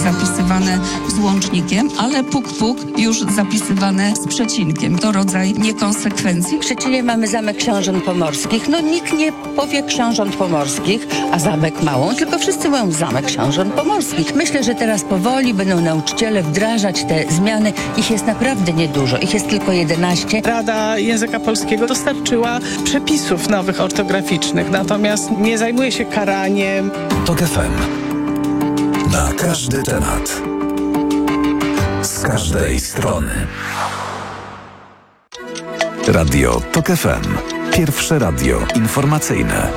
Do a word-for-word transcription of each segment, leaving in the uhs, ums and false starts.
zapisywane z łącznikiem, ale puk-puk już zapisywane z przecinkiem. To rodzaj niekonsekwencji. W Szczecinie mamy Zamek Książąt Pomorskich. No nikt nie powie Książąt Pomorskich, a Zamek Małą, tylko wszyscy mówią Zamek Książąt Pomorskich. Myślę, że teraz powoli będą nauczyciele wdrażać te zmiany. Ich jest naprawdę niedużo. Ich jest tylko jedenaście. Rada Języka Polskiego dostarczyła przepisów nowych ortograficznych, natomiast nie zajmuje się karaniem. TOK F M. Na każdy temat. Z każdej strony. Radio TOK F M. Pierwsze radio informacyjne.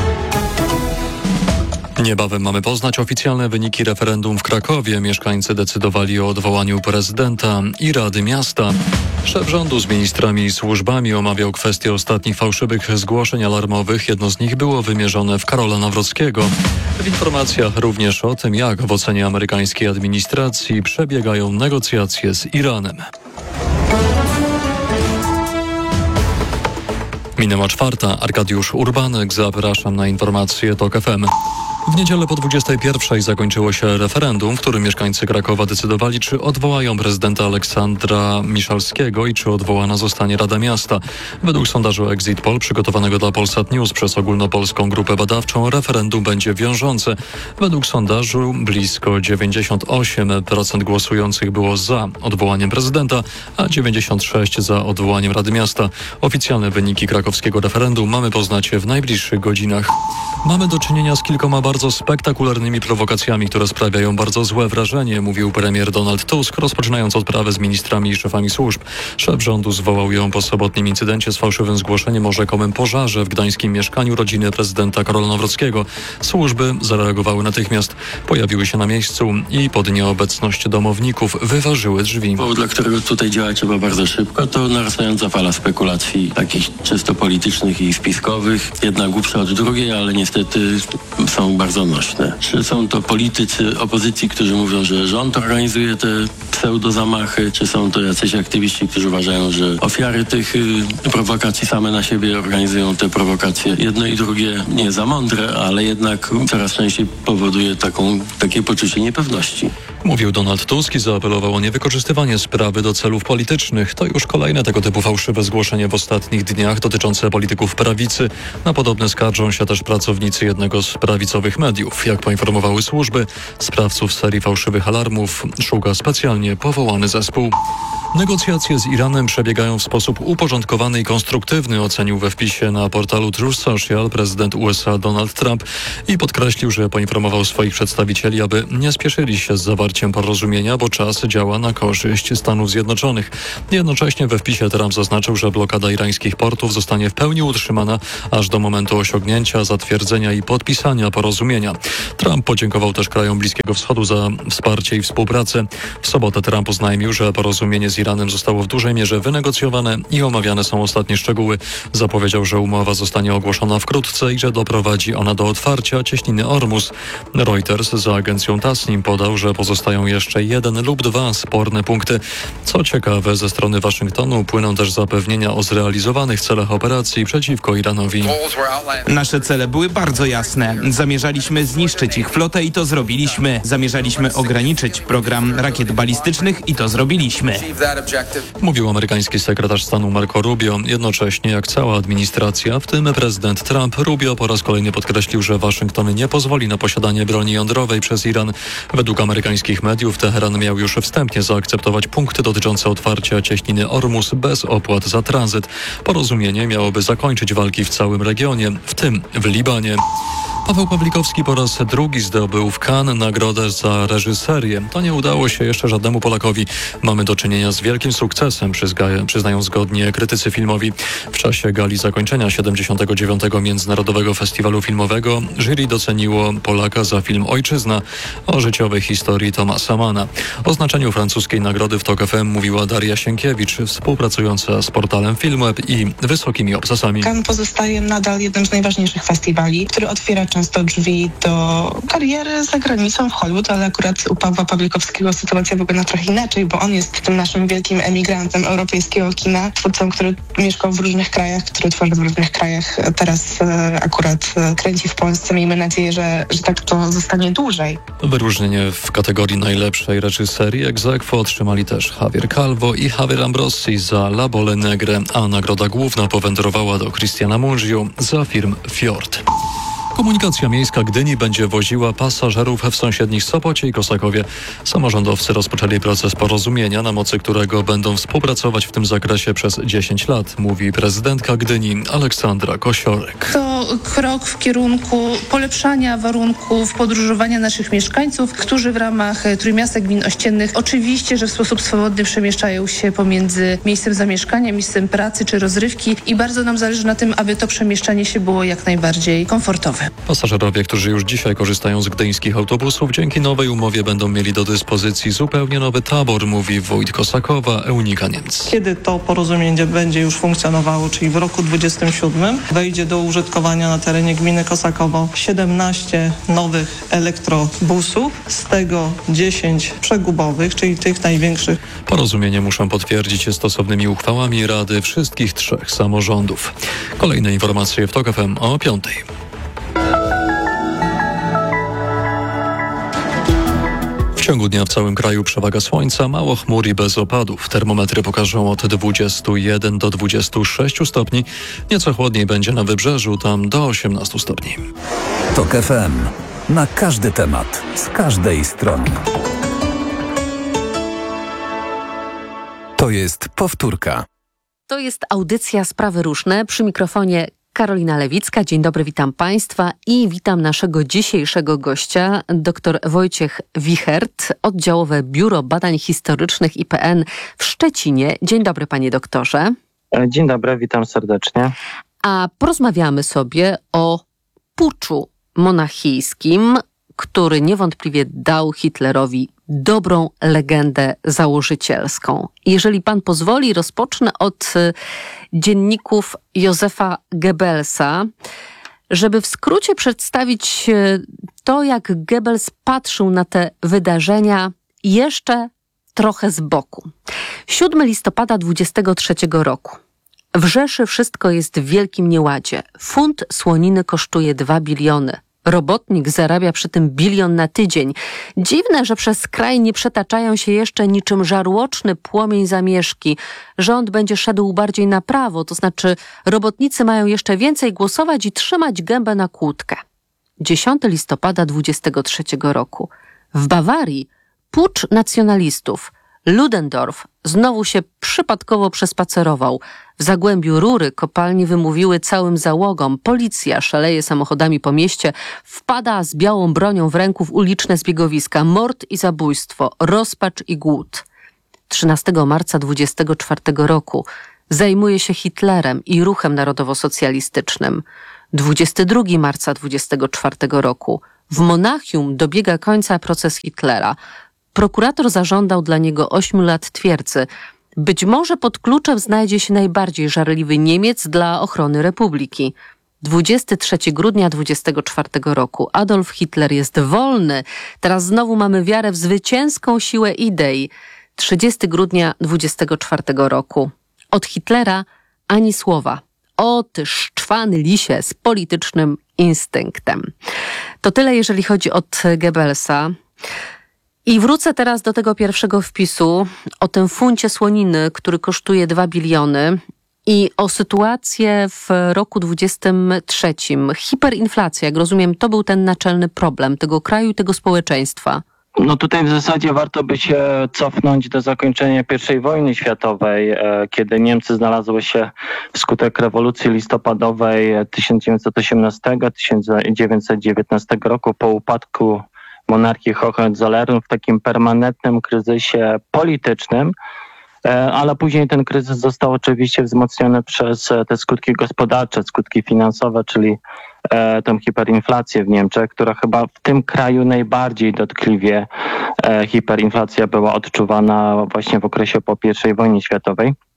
Niebawem mamy poznać oficjalne wyniki referendum w Krakowie. Mieszkańcy decydowali o odwołaniu prezydenta i Rady Miasta. Szef rządu z ministrami i służbami omawiał kwestię ostatnich fałszywych zgłoszeń alarmowych. Jedno z nich było wymierzone w Karola Nawrockiego. W informacjach również o tym, jak w ocenie amerykańskiej administracji przebiegają negocjacje z Iranem. Minęła czwarta. Arkadiusz Urbanek. Zapraszam na informacje TOK F M. W niedzielę po dwudziestej pierwszej zakończyło się referendum, w którym mieszkańcy Krakowa decydowali, czy odwołają prezydenta Aleksandra Miszalskiego i czy odwołana zostanie Rada Miasta. Według sondażu Exit Poll przygotowanego dla Polsat News przez ogólnopolską grupę badawczą referendum będzie wiążące. Według sondażu blisko dziewięćdziesiąt osiem procent głosujących było za odwołaniem prezydenta, a dziewięćdziesiąt sześć procent za odwołaniem Rady Miasta. Oficjalne wyniki krakowskiego referendum mamy poznać w najbliższych godzinach. Mamy do czynienia z kilkoma bardzo spektakularnymi prowokacjami, które sprawiają bardzo złe wrażenie, mówił premier Donald Tusk, rozpoczynając odprawę z ministrami i szefami służb. Szef rządu zwołał ją po sobotnim incydencie z fałszywym zgłoszeniem o rzekomym pożarze w gdańskim mieszkaniu rodziny prezydenta Karola Nawrockiego. Służby zareagowały natychmiast, pojawiły się na miejscu i pod nieobecność domowników wyważyły drzwi. Powód, dla którego tutaj działa trzeba bardzo szybko, to narastająca fala spekulacji takich czysto politycznych i spiskowych. Jedna głupsza od drugiej, ale niestety są bardzo nośne. Czy są to politycy opozycji, którzy mówią, że rząd organizuje te pseudozamachy, czy są to jacyś aktywiści, którzy uważają, że ofiary tych y, prowokacji same na siebie organizują te prowokacje. Jedno i drugie nie za mądre, ale jednak coraz częściej powoduje taką, takie poczucie niepewności. Mówił Donald Tusk i zaapelował o niewykorzystywanie sprawy do celów politycznych. To już kolejne tego typu fałszywe zgłoszenie w ostatnich dniach dotyczące polityków prawicy. Na podobne skarżą się też pracownicy jednego z prawicowych mediów. Jak poinformowały służby, sprawców serii fałszywych alarmów szuka specjalnie powołany zespół. Negocjacje z Iranem przebiegają w sposób uporządkowany i konstruktywny, ocenił we wpisie na portalu Truth Social prezydent U S A Donald Trump i podkreślił, że poinformował swoich przedstawicieli, aby nie spieszyli się z zawarciem porozumienia, bo czas działa na korzyść Stanów Zjednoczonych. Jednocześnie we wpisie Trump zaznaczył, że blokada irańskich portów zostanie w pełni utrzymana aż do momentu osiągnięcia, zatwierdzenia i podpisania porozumienia. Trump podziękował też krajom Bliskiego Wschodu za wsparcie i współpracę. W sobotę Trump oznajmił, że porozumienie z Iranem zostało w dużej mierze wynegocjowane i omawiane są ostatnie szczegóły. Zapowiedział, że umowa zostanie ogłoszona wkrótce i że doprowadzi ona do otwarcia cieśniny Ormus. Reuters za agencją Tasnim podał, że pozostają jeszcze jeden lub dwa sporne punkty. Co ciekawe, ze strony Waszyngtonu płyną też zapewnienia o zrealizowanych celach operacji przeciwko Iranowi. Nasze cele były bardzo jasne. Zamierzaliśmy zniszczyć ich flotę i to zrobiliśmy. Zamierzaliśmy ograniczyć program rakiet balistycznych i to zrobiliśmy. Mówił amerykański sekretarz stanu Marco Rubio. Jednocześnie, jak cała administracja, w tym prezydent Trump, Rubio po raz kolejny podkreślił, że Waszyngton nie pozwoli na posiadanie broni jądrowej przez Iran. Według amerykańskich mediów Teheran miał już wstępnie zaakceptować punkty dotyczące otwarcia cieśniny Ormus bez opłat za tranzyt. Porozumienie miałoby zakończyć walki w całym regionie, w tym w Libanie. Paweł Pawlikowski po raz drugi zdobył w Cannes nagrodę za reżyserię. To nie udało się jeszcze żadnemu Polakowi. Mamy do czynienia z wielkim sukcesem, przyzga- przyznają zgodnie krytycy filmowi. W czasie gali zakończenia siedemdziesiątego dziewiątego Międzynarodowego Festiwalu Filmowego jury doceniło Polaka za film Ojczyzna o życiowej historii Thomasa Manna. O znaczeniu francuskiej nagrody w TOK F M mówiła Daria Sienkiewicz, współpracująca z portalem Filmweb i Wysokimi Obcasami. Cannes pozostaje nadal jednym z najważniejszych festiwali, który otwiera często drzwi do kariery za granicą w Hollywood, ale akurat u Pawła Pawlikowskiego sytuacja wygląda trochę inaczej, bo on jest tym naszym wielkim emigrantem europejskiego kina, twórcą, który mieszkał w różnych krajach, który tworzy w różnych krajach. Teraz e, akurat e, kręci w Polsce. Miejmy nadzieję, że, że tak to zostanie dłużej. Wyróżnienie w kategorii najlepszej reżyserii ex aequo otrzymali też Javier Calvo i Javier Ambrosi za La Bolle Negre, a nagroda główna powędrowała do Cristiana Mungiu za film Fjord. Komunikacja miejska Gdyni będzie woziła pasażerów w sąsiednich Sopocie i Kosakowie. Samorządowcy rozpoczęli proces porozumienia, na mocy którego będą współpracować w tym zakresie przez dziesięć lat, mówi prezydentka Gdyni Aleksandra Kosiorek. To krok w kierunku polepszania warunków podróżowania naszych mieszkańców, którzy w ramach Trójmiasta Gmin Ościennych oczywiście, że w sposób swobodny przemieszczają się pomiędzy miejscem zamieszkania, miejscem pracy czy rozrywki i bardzo nam zależy na tym, aby to przemieszczanie się było jak najbardziej komfortowe. Pasażerowie, którzy już dzisiaj korzystają z gdyńskich autobusów, dzięki nowej umowie będą mieli do dyspozycji zupełnie nowy tabor, mówi wójt Kosakowa Eunika Niemc. Kiedy to porozumienie będzie już funkcjonowało, czyli w roku dwudziestym siódmym, wejdzie do użytkowania na terenie gminy Kosakowo siedemnaście nowych elektrobusów, z tego dziesięć przegubowych, czyli tych największych. Porozumienie muszą potwierdzić stosownymi uchwałami Rady wszystkich trzech samorządów. Kolejne informacje w TOK F M o piątej. W ciągu dnia w całym kraju przewaga słońca, mało chmur i bez opadów. Termometry pokażą od dwudziestu jeden do dwudziestu sześciu stopni. Nieco chłodniej będzie na wybrzeżu, tam do osiemnastu stopni. TOK F M. Na każdy temat, z każdej strony. To jest powtórka. To jest audycja Sprawy Różne. Przy mikrofonie Karolina Lewicka. Dzień dobry, witam Państwa i witam naszego dzisiejszego gościa, dr Wojciech Wichert, Oddziałowe Biuro Badań Historycznych I P N w Szczecinie. Dzień dobry, panie doktorze. Dzień dobry, witam serdecznie. A porozmawiamy sobie o puczu monachijskim, który niewątpliwie dał Hitlerowi dobrą legendę założycielską. Jeżeli pan pozwoli, rozpocznę od dzienników Józefa Goebbelsa, żeby w skrócie przedstawić to, jak Goebbels patrzył na te wydarzenia jeszcze trochę z boku. siódmego listopada dwudziestego trzeciego roku. W Rzeszy wszystko jest w wielkim nieładzie. Funt słoniny kosztuje dwa biliony. Robotnik zarabia przy tym bilion na tydzień. Dziwne, że przez kraj nie przetaczają się jeszcze niczym żarłoczny płomień zamieszki. Rząd będzie szedł bardziej na prawo, to znaczy robotnicy mają jeszcze więcej głosować i trzymać gębę na kłódkę. dziesiątego listopada dwudziestego trzeciego roku. W Bawarii pucz nacjonalistów. Ludendorff znowu się przypadkowo przespacerował. W zagłębiu Rury kopalnie wymówiły całym załogom. Policja szaleje samochodami po mieście, wpada z białą bronią w ręku w uliczne zbiegowiska. Mord i zabójstwo, rozpacz i głód. trzynastego marca dwudziestego czwartego roku zajmuje się Hitlerem i ruchem narodowo-socjalistycznym. dwudziestego drugiego marca dwudziestego czwartego roku w Monachium dobiega końca proces Hitlera. Prokurator zażądał dla niego ośmiu lat twierdzy. Być może pod kluczem znajdzie się najbardziej żarliwy Niemiec dla ochrony Republiki. dwudziestego trzeciego grudnia dwudziestego czwartego roku. Adolf Hitler jest wolny. Teraz znowu mamy wiarę w zwycięską siłę idei. trzydziestego grudnia dwudziestego czwartego roku. Od Hitlera ani słowa. O ty szczwany lisie z politycznym instynktem. To tyle, jeżeli chodzi od Goebbelsa. I wrócę teraz do tego pierwszego wpisu o tym funcie słoniny, który kosztuje dwa biliony i o sytuację w roku dwudziestym trzecim. Hiperinflacja, jak rozumiem, to był ten naczelny problem tego kraju i tego społeczeństwa. No tutaj w zasadzie warto by się cofnąć do zakończenia pierwszej wojny światowej, kiedy Niemcy znalazły się wskutek rewolucji listopadowej tysiąc dziewięćset osiemnastego do tysiąc dziewięćset dziewiętnastego roku po upadku monarchii Hohenzollernów w takim permanentnym kryzysie politycznym, ale później ten kryzys został oczywiście wzmocniony przez te skutki gospodarcze, skutki finansowe, czyli tą hiperinflację w Niemczech, która chyba w tym kraju najbardziej dotkliwie hiperinflacja była odczuwana właśnie w okresie po pierwszej wojnie światowej.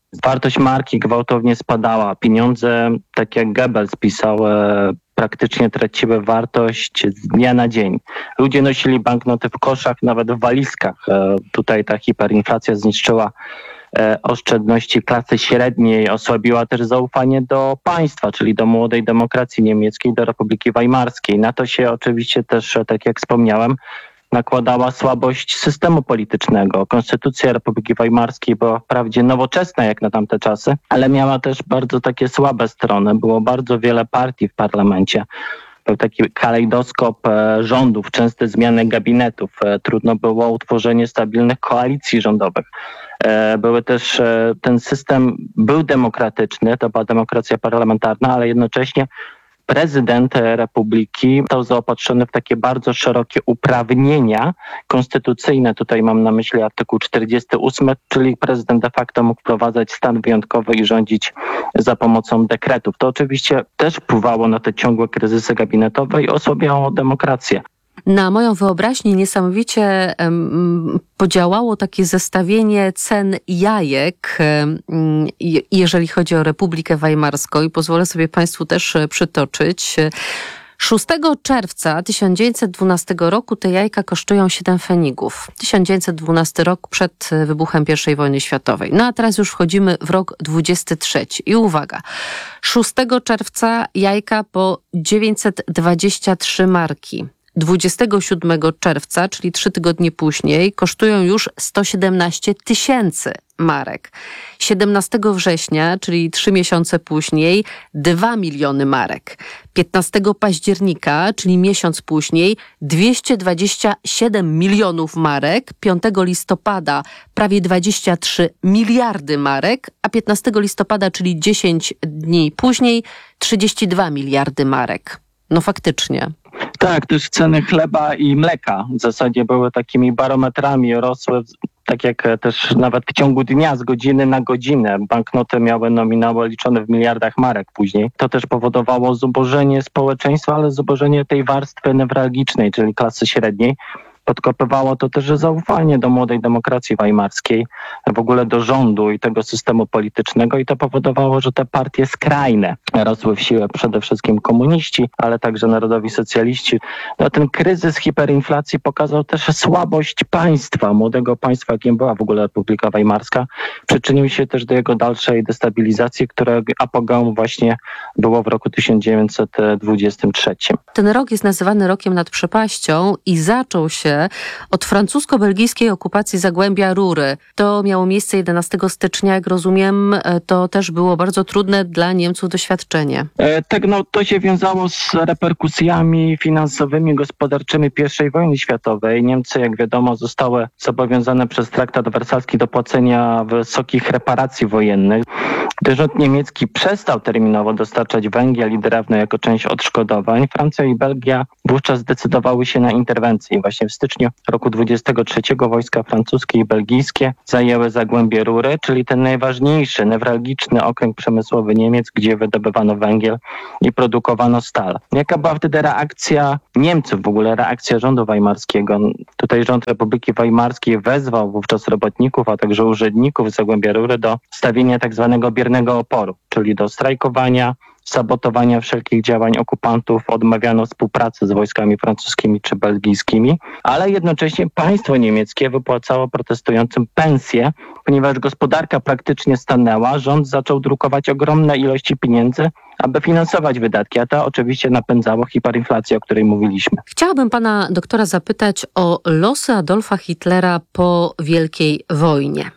Wartość marki gwałtownie spadała. Pieniądze, tak jak Goebbels pisał, e, praktycznie traciły wartość z dnia na dzień. Ludzie nosili banknoty w koszach, nawet w walizkach. E, tutaj ta hiperinflacja zniszczyła e, oszczędności klasy średniej, osłabiła też zaufanie do państwa, czyli do młodej demokracji niemieckiej, do Republiki Weimarskiej. Na to się oczywiście też, tak jak wspomniałem, nakładała słabość systemu politycznego. Konstytucja Republiki Weimarskiej była wprawdzie nowoczesna jak na tamte czasy, ale miała też bardzo takie słabe strony. Było bardzo wiele partii w parlamencie. Był taki kalejdoskop e, rządów, częste zmiany gabinetów. E, trudno było utworzenie stabilnych koalicji rządowych. E, były też, e, ten system był demokratyczny, to była demokracja parlamentarna, ale jednocześnie prezydent Republiki został zaopatrzony w takie bardzo szerokie uprawnienia konstytucyjne. Tutaj mam na myśli artykuł czterdziesty ósmy, czyli prezydent de facto mógł wprowadzać stan wyjątkowy i rządzić za pomocą dekretów. To oczywiście też wpływało na te ciągłe kryzysy gabinetowe i osłabiało demokrację. Na moją wyobraźnię niesamowicie um, podziałało takie zestawienie cen jajek, um, jeżeli chodzi o Republikę Weimarską, i pozwolę sobie Państwu też przytoczyć. szóstego czerwca tysiąc dziewięćset dwunastego roku te jajka kosztują siedem pfenigów. tysiąc dziewięćset dwunasty rok przed wybuchem pierwszej wojny światowej. No a teraz już wchodzimy w rok dwudziesty trzeci. I uwaga, szóstego czerwca jajka po dziewięćset dwadzieścia trzy marki. dwudziestego siódmego czerwca, czyli trzy tygodnie później, kosztują już sto siedemnaście tysięcy marek. siedemnastego września, czyli trzy miesiące później, dwa miliony marek. piętnastego października, czyli miesiąc później, dwieście dwadzieścia siedem milionów marek. piątego listopada prawie dwadzieścia trzy miliardy marek, a piętnastego listopada, czyli dziesięć dni później, trzydzieści dwa miliardy marek. No faktycznie. Tak, też ceny chleba i mleka w zasadzie były takimi barometrami, rosły tak jak też nawet w ciągu dnia, z godziny na godzinę. Banknoty miały nominały liczone w miliardach marek później. To też powodowało zubożenie społeczeństwa, ale zubożenie tej warstwy newralgicznej, czyli klasy średniej. Podkopywało to też zaufanie do młodej demokracji weimarskiej, w ogóle do rządu i tego systemu politycznego, i to powodowało, że te partie skrajne rosły w siłę, przede wszystkim komuniści, ale także narodowi socjaliści. No, ten kryzys hiperinflacji pokazał też słabość państwa, młodego państwa, jakim była w ogóle Republika Weimarska. Przyczynił się też do jego dalszej destabilizacji, która apogeum właśnie było w roku tysiąc dziewięćset dwudziestym trzecim. Ten rok jest nazywany rokiem nad przepaścią i zaczął się od francusko-belgijskiej okupacji Zagłębia Rury. To miało miejsce jedenastego stycznia, jak rozumiem, to też było bardzo trudne dla Niemców doświadczenie. E, tak, no to się wiązało z reperkusjami finansowymi, gospodarczymi pierwszej wojny światowej. Niemcy, jak wiadomo, zostały zobowiązane przez traktat wersalski do płacenia wysokich reparacji wojennych. Gdy rząd niemiecki przestał terminowo dostarczać węgiel i drewno jako część odszkodowań, Francja i Belgia wówczas zdecydowały się na interwencję. Właśnie w styczniu roku dwudziestego trzeciego wojska francuskie i belgijskie zajęły Zagłębie Rury, czyli ten najważniejszy, newralgiczny okręg przemysłowy Niemiec, gdzie wydobywano węgiel i produkowano stal. Jaka była wtedy reakcja Niemców, w ogóle reakcja rządu weimarskiego? Tutaj rząd Republiki Weimarskiej wezwał wówczas robotników, a także urzędników Zagłębia Rury do stawienia tak zwanego biernego oporu, czyli do strajkowania, sabotowania wszelkich działań okupantów, odmawiano współpracy z wojskami francuskimi czy belgijskimi, ale jednocześnie państwo niemieckie wypłacało protestującym pensje, ponieważ gospodarka praktycznie stanęła, rząd zaczął drukować ogromne ilości pieniędzy, aby finansować wydatki, a to oczywiście napędzało hiperinflację, o której mówiliśmy. Chciałabym pana doktora zapytać o losy Adolfa Hitlera po Wielkiej Wojnie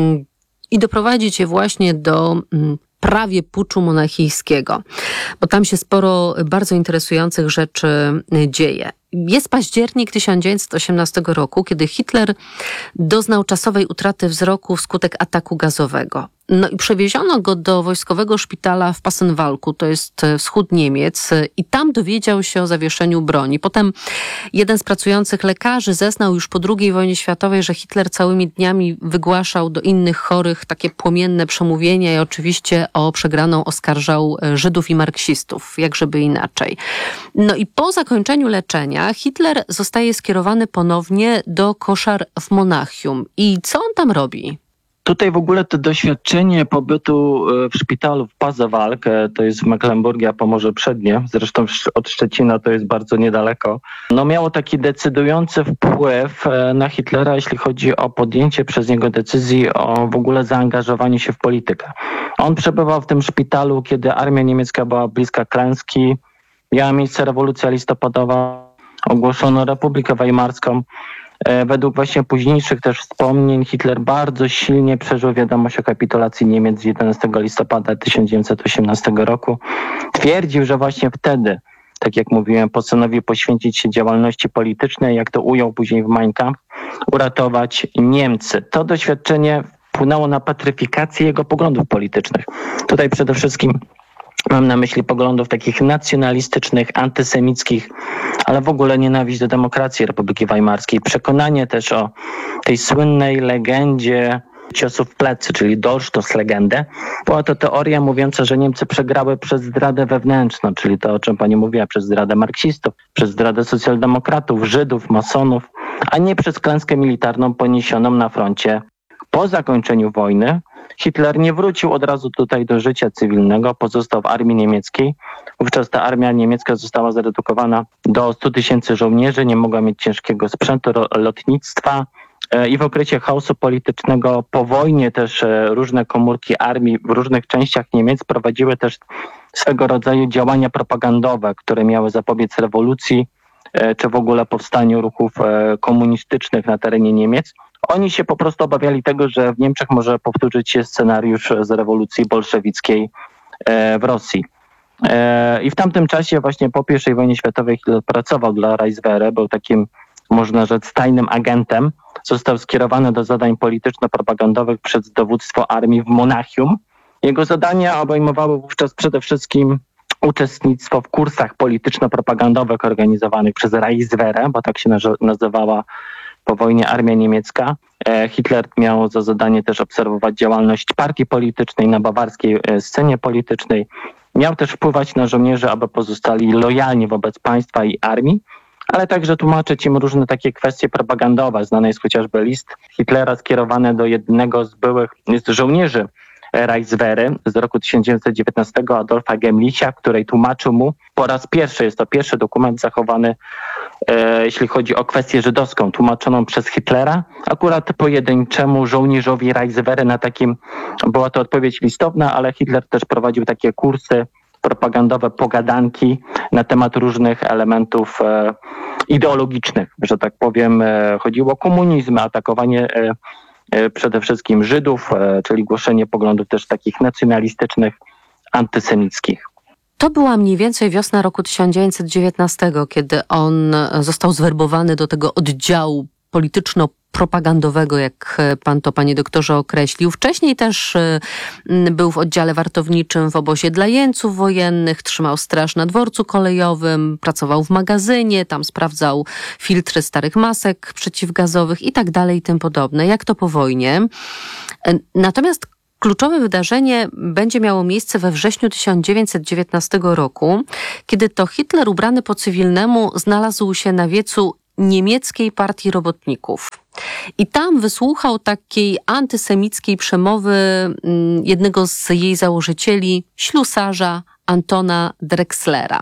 i doprowadzić je właśnie do prawie puczu monachijskiego, bo tam się sporo bardzo interesujących rzeczy dzieje. Jest październik tysiąc dziewięćset osiemnastego roku, kiedy Hitler doznał czasowej utraty wzroku wskutek ataku gazowego. No i przewieziono go do wojskowego szpitala w Passenwalku, to jest wschód Niemiec, i tam dowiedział się o zawieszeniu broni. Potem jeden z pracujących lekarzy zeznał już po drugiej wojnie światowej, że Hitler całymi dniami wygłaszał do innych chorych takie płomienne przemówienia i oczywiście o przegraną oskarżał Żydów i marksistów, jakżeby inaczej. No i po zakończeniu leczenia Hitler zostaje skierowany ponownie do koszar w Monachium. I co on tam robi? Tutaj w ogóle to doświadczenie pobytu w szpitalu w Pasewalk, to jest w Mecklenburgii, a Pomorze Przednie, zresztą od Szczecina to jest bardzo niedaleko, no miało taki decydujący wpływ na Hitlera, jeśli chodzi o podjęcie przez niego decyzji o w ogóle zaangażowaniu się w politykę. On przebywał w tym szpitalu, kiedy armia niemiecka była bliska klęski, miała miejsce rewolucja listopadowa, ogłoszono Republikę Weimarską. Według właśnie późniejszych też wspomnień Hitler bardzo silnie przeżył wiadomość o kapitulacji Niemiec jedenastego listopada tysiąc dziewięćset osiemnastego roku. Twierdził, że właśnie wtedy, tak jak mówiłem, postanowił poświęcić się działalności politycznej, jak to ujął później w Mein Kampf, uratować Niemcy. To doświadczenie wpłynęło na patryfikację jego poglądów politycznych. Tutaj przede wszystkim mam na myśli poglądów takich nacjonalistycznych, antysemickich, ale w ogóle nienawiść do demokracji Republiki Weimarskiej. Przekonanie też o tej słynnej legendzie ciosów w plecy, czyli Dolchstoßlegende. Była to teoria mówiąca, że Niemcy przegrały przez zdradę wewnętrzną, czyli to, o czym pani mówiła, przez zdradę marksistów, przez zdradę socjaldemokratów, Żydów, masonów, a nie przez klęskę militarną poniesioną na froncie. Po zakończeniu wojny Hitler nie wrócił od razu tutaj do życia cywilnego, pozostał w armii niemieckiej. Wówczas ta armia niemiecka została zredukowana do stu tysięcy żołnierzy, nie mogła mieć ciężkiego sprzętu, lotnictwa i w okresie chaosu politycznego po wojnie też różne komórki armii w różnych częściach Niemiec prowadziły też swego rodzaju działania propagandowe, które miały zapobiec rewolucji czy w ogóle powstaniu ruchów komunistycznych na terenie Niemiec. Oni się po prostu obawiali tego, że w Niemczech może powtórzyć się scenariusz z rewolucji bolszewickiej w Rosji. I w tamtym czasie właśnie po pierwszej wojnie światowej Hitler pracował dla Reichswehry, był takim, można rzec, tajnym agentem. Został skierowany do zadań polityczno-propagandowych przez dowództwo armii w Monachium. Jego zadania obejmowały wówczas przede wszystkim uczestnictwo w kursach polityczno-propagandowych organizowanych przez Reichswehrę, bo tak się nazywała po wojnie armia niemiecka. Hitler miał za zadanie też obserwować działalność partii politycznej na bawarskiej scenie politycznej. Miał też wpływać na żołnierzy, aby pozostali lojalni wobec państwa i armii, ale także tłumaczyć im różne takie kwestie propagandowe. Znany jest chociażby list Hitlera skierowany do jednego z byłych jest żołnierzy Reichswehry z roku tysiąc dziewięćset dziewiętnastego Adolfa Gemlicha, w której tłumaczył mu po raz pierwszy, jest to pierwszy dokument zachowany, e, jeśli chodzi o kwestię żydowską, tłumaczoną przez Hitlera, akurat pojedynczemu żołnierzowi Reichswehry na takim, była to odpowiedź listowna, ale Hitler też prowadził takie kursy propagandowe, pogadanki na temat różnych elementów e, ideologicznych, że tak powiem. E, chodziło o komunizm, atakowanie e, przede wszystkim Żydów, czyli głoszenie poglądów też takich nacjonalistycznych, antysemickich. To była mniej więcej wiosna roku tysiąc dziewięćset dziewiętnastego, kiedy on został zwerbowany do tego oddziału polityczno-propagandowego, jak pan to, panie doktorze, określił. Wcześniej też był w oddziale wartowniczym w obozie dla jeńców wojennych, trzymał straż na dworcu kolejowym, pracował w magazynie, tam sprawdzał filtry starych masek przeciwgazowych i tak dalej i tym podobne. Jak to po wojnie. Natomiast kluczowe wydarzenie będzie miało miejsce we wrześniu tysiąc dziewięćset dziewiętnastego roku, kiedy to Hitler ubrany po cywilnemu znalazł się na wiecu niemieckiej partii robotników. I tam wysłuchał takiej antysemickiej przemowy jednego z jej założycieli, ślusarza Antona Drexlera.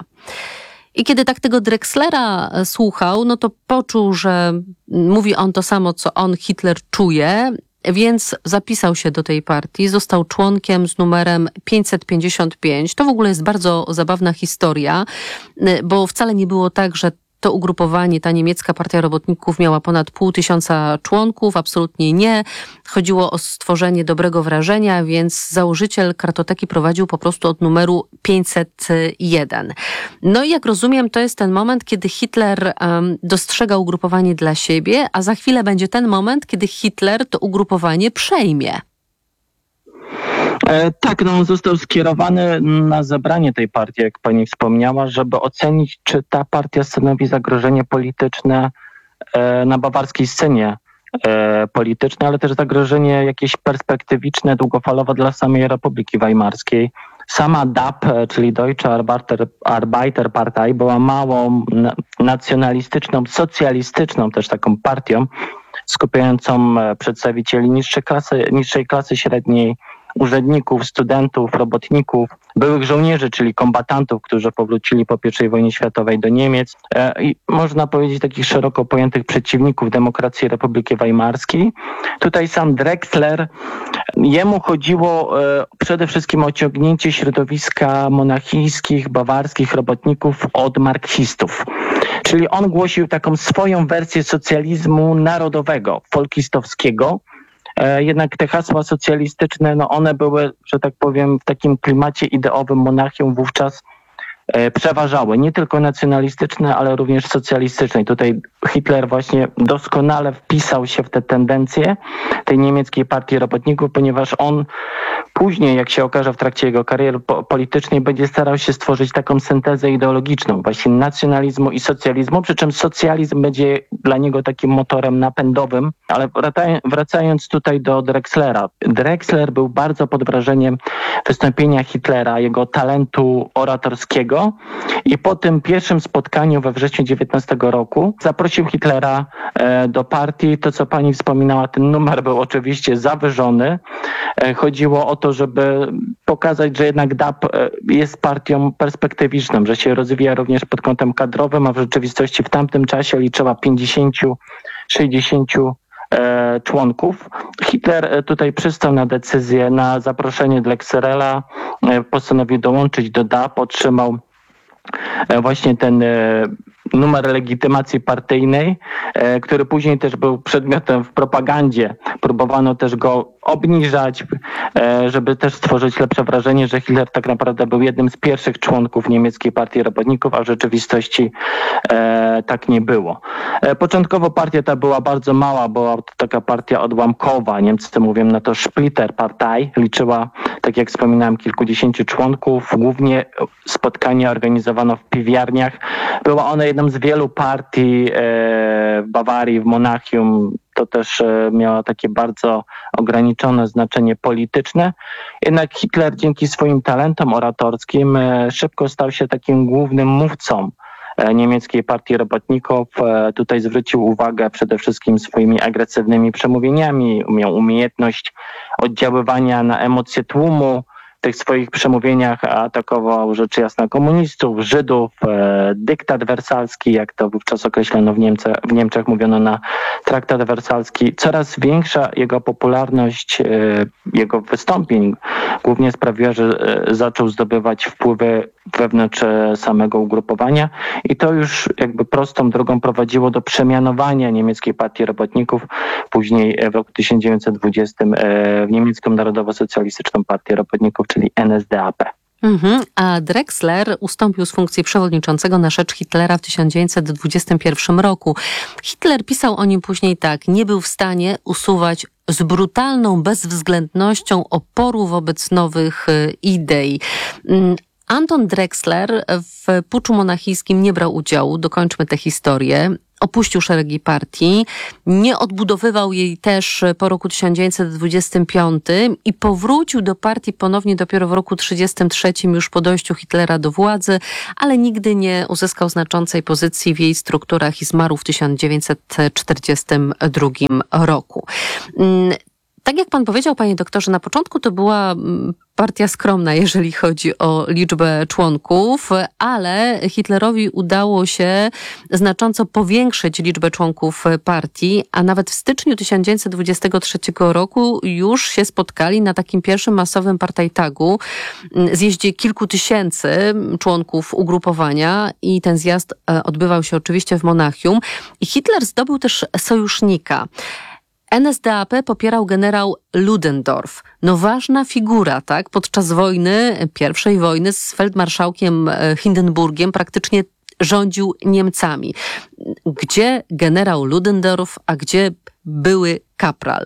I kiedy tak tego Drexlera słuchał, no to poczuł, że mówi on to samo, co on, Hitler, czuje, więc zapisał się do tej partii, został członkiem z numerem pięćset pięćdziesiąt pięć. To w ogóle jest bardzo zabawna historia, bo wcale nie było tak, że to ugrupowanie, ta niemiecka partia robotników miała ponad pół tysiąca członków, absolutnie nie. Chodziło o stworzenie dobrego wrażenia, więc założyciel kartoteki prowadził po prostu od numeru pięćset jeden. No i jak rozumiem, to jest ten moment, kiedy Hitler um, dostrzega ugrupowanie dla siebie, a za chwilę będzie ten moment, kiedy Hitler to ugrupowanie przejmie. E, tak, no on został skierowany na zebranie tej partii, jak pani wspomniała, żeby ocenić, czy ta partia stanowi zagrożenie polityczne e, na bawarskiej scenie e, politycznej, ale też zagrożenie jakieś perspektywiczne, długofalowe dla samej Republiki Weimarskiej. Sama D A P, czyli Deutsche Arbeiter, Arbeiterpartei, była małą, nacjonalistyczną, socjalistyczną też taką partią, skupiającą przedstawicieli niższej klasy, niższej klasy średniej, urzędników, studentów, robotników, byłych żołnierzy, czyli kombatantów, którzy powrócili po pierwszej wojnie światowej do Niemiec i można powiedzieć takich szeroko pojętych przeciwników demokracji Republiki Weimarskiej. Tutaj sam Drexler, jemu chodziło przede wszystkim o ciągnięcie środowiska monachijskich, bawarskich robotników od marksistów. Czyli on głosił taką swoją wersję socjalizmu narodowego, folkistowskiego. Jednak te hasła socjalistyczne, no one były, że tak powiem, w takim klimacie ideowym Monachium wówczas przeważały. Nie tylko nacjonalistyczne, ale również socjalistyczne. I tutaj Hitler właśnie doskonale wpisał się w te tendencje tej niemieckiej partii robotników, ponieważ on później, jak się okaże w trakcie jego kariery po- politycznej, będzie starał się stworzyć taką syntezę ideologiczną, właśnie nacjonalizmu i socjalizmu, przy czym socjalizm będzie dla niego takim motorem napędowym. Ale wracaj- wracając tutaj do Drexlera. Drexler był bardzo pod wrażeniem wystąpienia Hitlera, jego talentu oratorskiego i po tym pierwszym spotkaniu we wrześniu dziewiętnastego roku zaprosił Hitlera e, do partii. To, co pani wspominała, ten numer był oczywiście zawyżony. E, chodziło o to, żeby pokazać, że jednak D A P e, jest partią perspektywiczną, że się rozwija również pod kątem kadrowym, a w rzeczywistości w tamtym czasie liczyła pięćdziesiąt sześćdziesiąt e, członków. Hitler e, tutaj przystał na decyzję, na zaproszenie Drexlera, e, postanowił dołączyć do D A P, otrzymał e, właśnie ten e, numer legitymacji partyjnej, e, który później też był przedmiotem w propagandzie. Próbowano też go obniżać, e, żeby też stworzyć lepsze wrażenie, że Hitler tak naprawdę był jednym z pierwszych członków niemieckiej partii robotników, a w rzeczywistości e, tak nie było. E, początkowo partia ta była bardzo mała, była to taka partia odłamkowa. Niemcy mówią na to Splitterpartei. Liczyła, tak jak wspominałem, kilkudziesięciu członków. Głównie spotkania organizowano w piwiarniach. Była ona jedną z wielu partii e, w Bawarii, w Monachium. To też e, miało takie bardzo ograniczone znaczenie polityczne. Jednak Hitler dzięki swoim talentom oratorskim e, szybko stał się takim głównym mówcą e, niemieckiej partii robotników. E, tutaj zwrócił uwagę przede wszystkim swoimi agresywnymi przemówieniami. Miał umiejętność oddziaływania na emocje tłumu. W tych swoich przemówieniach atakował rzecz jasna komunistów, Żydów, e, dyktat wersalski, jak to wówczas określono w, Niemce, w Niemczech, mówiono na traktat wersalski. Coraz większa jego popularność, e, jego wystąpień głównie sprawiła, że e, zaczął zdobywać wpływy wewnątrz samego ugrupowania i to już jakby prostą drogą prowadziło do przemianowania niemieckiej partii robotników, później w roku tysiąc dziewięćset dwudziestym w niemiecką Narodowo-Socjalistyczną Partię Robotników, czyli N S D A P. Mhm. A Drexler ustąpił z funkcji przewodniczącego na rzecz Hitlera w tysiąc dziewięćset dwudziestym pierwszym roku. Hitler pisał o nim później tak: nie był w stanie usuwać z brutalną bezwzględnością oporu wobec nowych idei. Anton Drexler w puczu monachijskim nie brał udziału, dokończmy tę historię. Opuścił szeregi partii, nie odbudowywał jej też po roku tysiąc dziewięćset dwudziestym piątym i powrócił do partii ponownie dopiero w roku tysiąc dziewięćset trzydziestym trzecim, już po dojściu Hitlera do władzy, ale nigdy nie uzyskał znaczącej pozycji w jej strukturach i zmarł w tysiąc dziewięćset czterdziestym drugim roku. Tak jak pan powiedział, panie doktorze, na początku to była partia skromna, jeżeli chodzi o liczbę członków, ale Hitlerowi udało się znacząco powiększyć liczbę członków partii, a nawet w styczniu tysiąc dziewięćset dwudziestego trzeciego roku już się spotkali na takim pierwszym masowym partajtagu, zjeździe kilku tysięcy członków ugrupowania i ten zjazd odbywał się oczywiście w Monachium i Hitler zdobył też sojusznika. N S D A P popierał generał Ludendorff. No ważna figura, tak? Podczas wojny, pierwszej wojny z feldmarszałkiem Hindenburgiem praktycznie rządził Niemcami. Gdzie generał Ludendorff, a gdzie były kapral?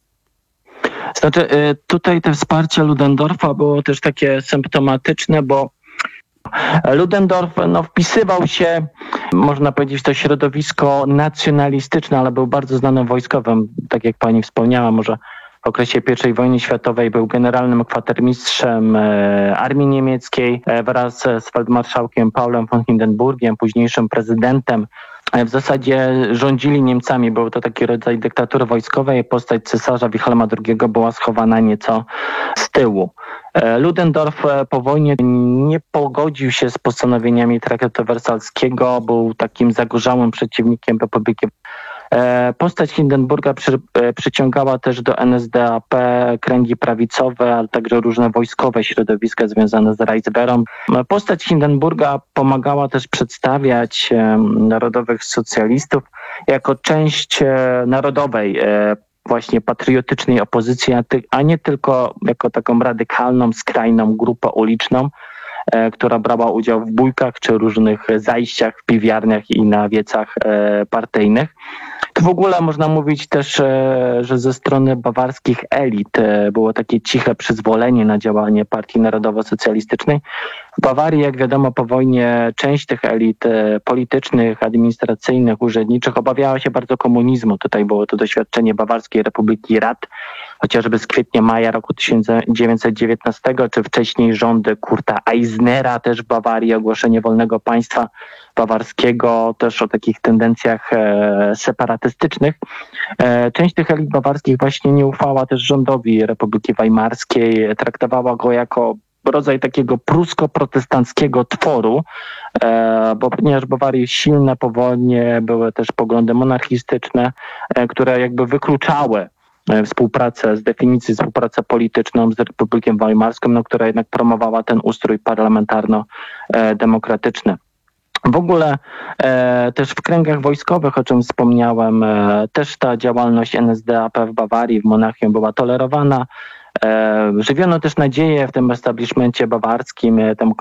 Znaczy tutaj to wsparcie Ludendorffa było też takie symptomatyczne, bo Ludendorff no, wpisywał się, można powiedzieć, w to środowisko nacjonalistyczne, ale był bardzo znanym wojskowym, tak jak pani wspomniała, może w okresie pierwszej wojny światowej był generalnym kwatermistrzem e, armii niemieckiej e, wraz z feldmarszałkiem Paulem von Hindenburgiem, późniejszym prezydentem w zasadzie rządzili Niemcami. Był to taki rodzaj dyktatury wojskowej. Postać cesarza Wilhelma drugiego była schowana nieco z tyłu. Ludendorff po wojnie nie pogodził się z postanowieniami traktatu wersalskiego. Był takim zagorzałym przeciwnikiem Republiki. Postać Hindenburga przy, przyciągała też do N S D A P kręgi prawicowe, ale także różne wojskowe środowiska związane z Reichswehrą. Postać Hindenburga pomagała też przedstawiać narodowych socjalistów jako część narodowej, właśnie patriotycznej opozycji, a nie tylko jako taką radykalną, skrajną grupę uliczną, która brała udział w bójkach czy różnych zajściach w piwiarniach i na wiecach partyjnych. W ogóle można mówić też, że ze strony bawarskich elit było takie ciche przyzwolenie na działanie Partii Narodowo-Socjalistycznej. W Bawarii, jak wiadomo, po wojnie część tych elit politycznych, administracyjnych, urzędniczych obawiała się bardzo komunizmu. Tutaj było to doświadczenie Bawarskiej Republiki Rad, chociażby z kwietnia-maja roku tysiąc dziewięćset dziewiętnastego, czy wcześniej rządy Kurta Eisnera też w Bawarii, ogłoszenie wolnego państwa bawarskiego, też o takich tendencjach e, separatystycznych. E, część tych elit bawarskich właśnie nie ufała też rządowi Republiki Weimarskiej, traktowała go jako rodzaj takiego prusko-protestanckiego tworu, e, bo ponieważ w Bawarii silne powolnie były też poglądy monarchistyczne, e, które jakby wykluczały współpracę, z definicji współpracę polityczną z Republiką Weimarską, no, która jednak promowała ten ustrój parlamentarno-demokratyczny. W ogóle e, też w kręgach wojskowych, o czym wspomniałem, e, też ta działalność N S D A P w Bawarii, w Monachium była tolerowana. E, żywiono też nadzieję w tym establishmencie bawarskim, e, tym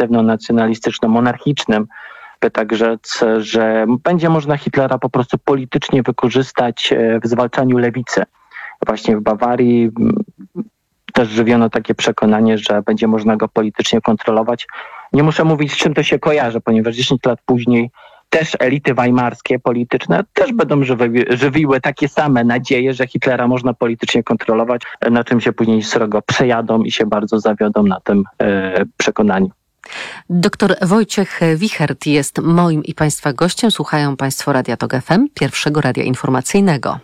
konserwatywno-nacjonalistyczno-monarchicznym, by tak rzec, że będzie można Hitlera po prostu politycznie wykorzystać w zwalczaniu lewicy. Właśnie w Bawarii też żywiono takie przekonanie, że będzie można go politycznie kontrolować. Nie muszę mówić, z czym to się kojarzy, ponieważ dziesięć lat później też elity weimarskie polityczne też będą żywi, żywiły takie same nadzieje, że Hitlera można politycznie kontrolować, na czym się później srogo przejadą i się bardzo zawiodą na tym e, przekonaniu. Doktor Wojciech Wichert jest moim i Państwa gościem. Słuchają Państwo Radia Tok F M, pierwszego radia informacyjnego.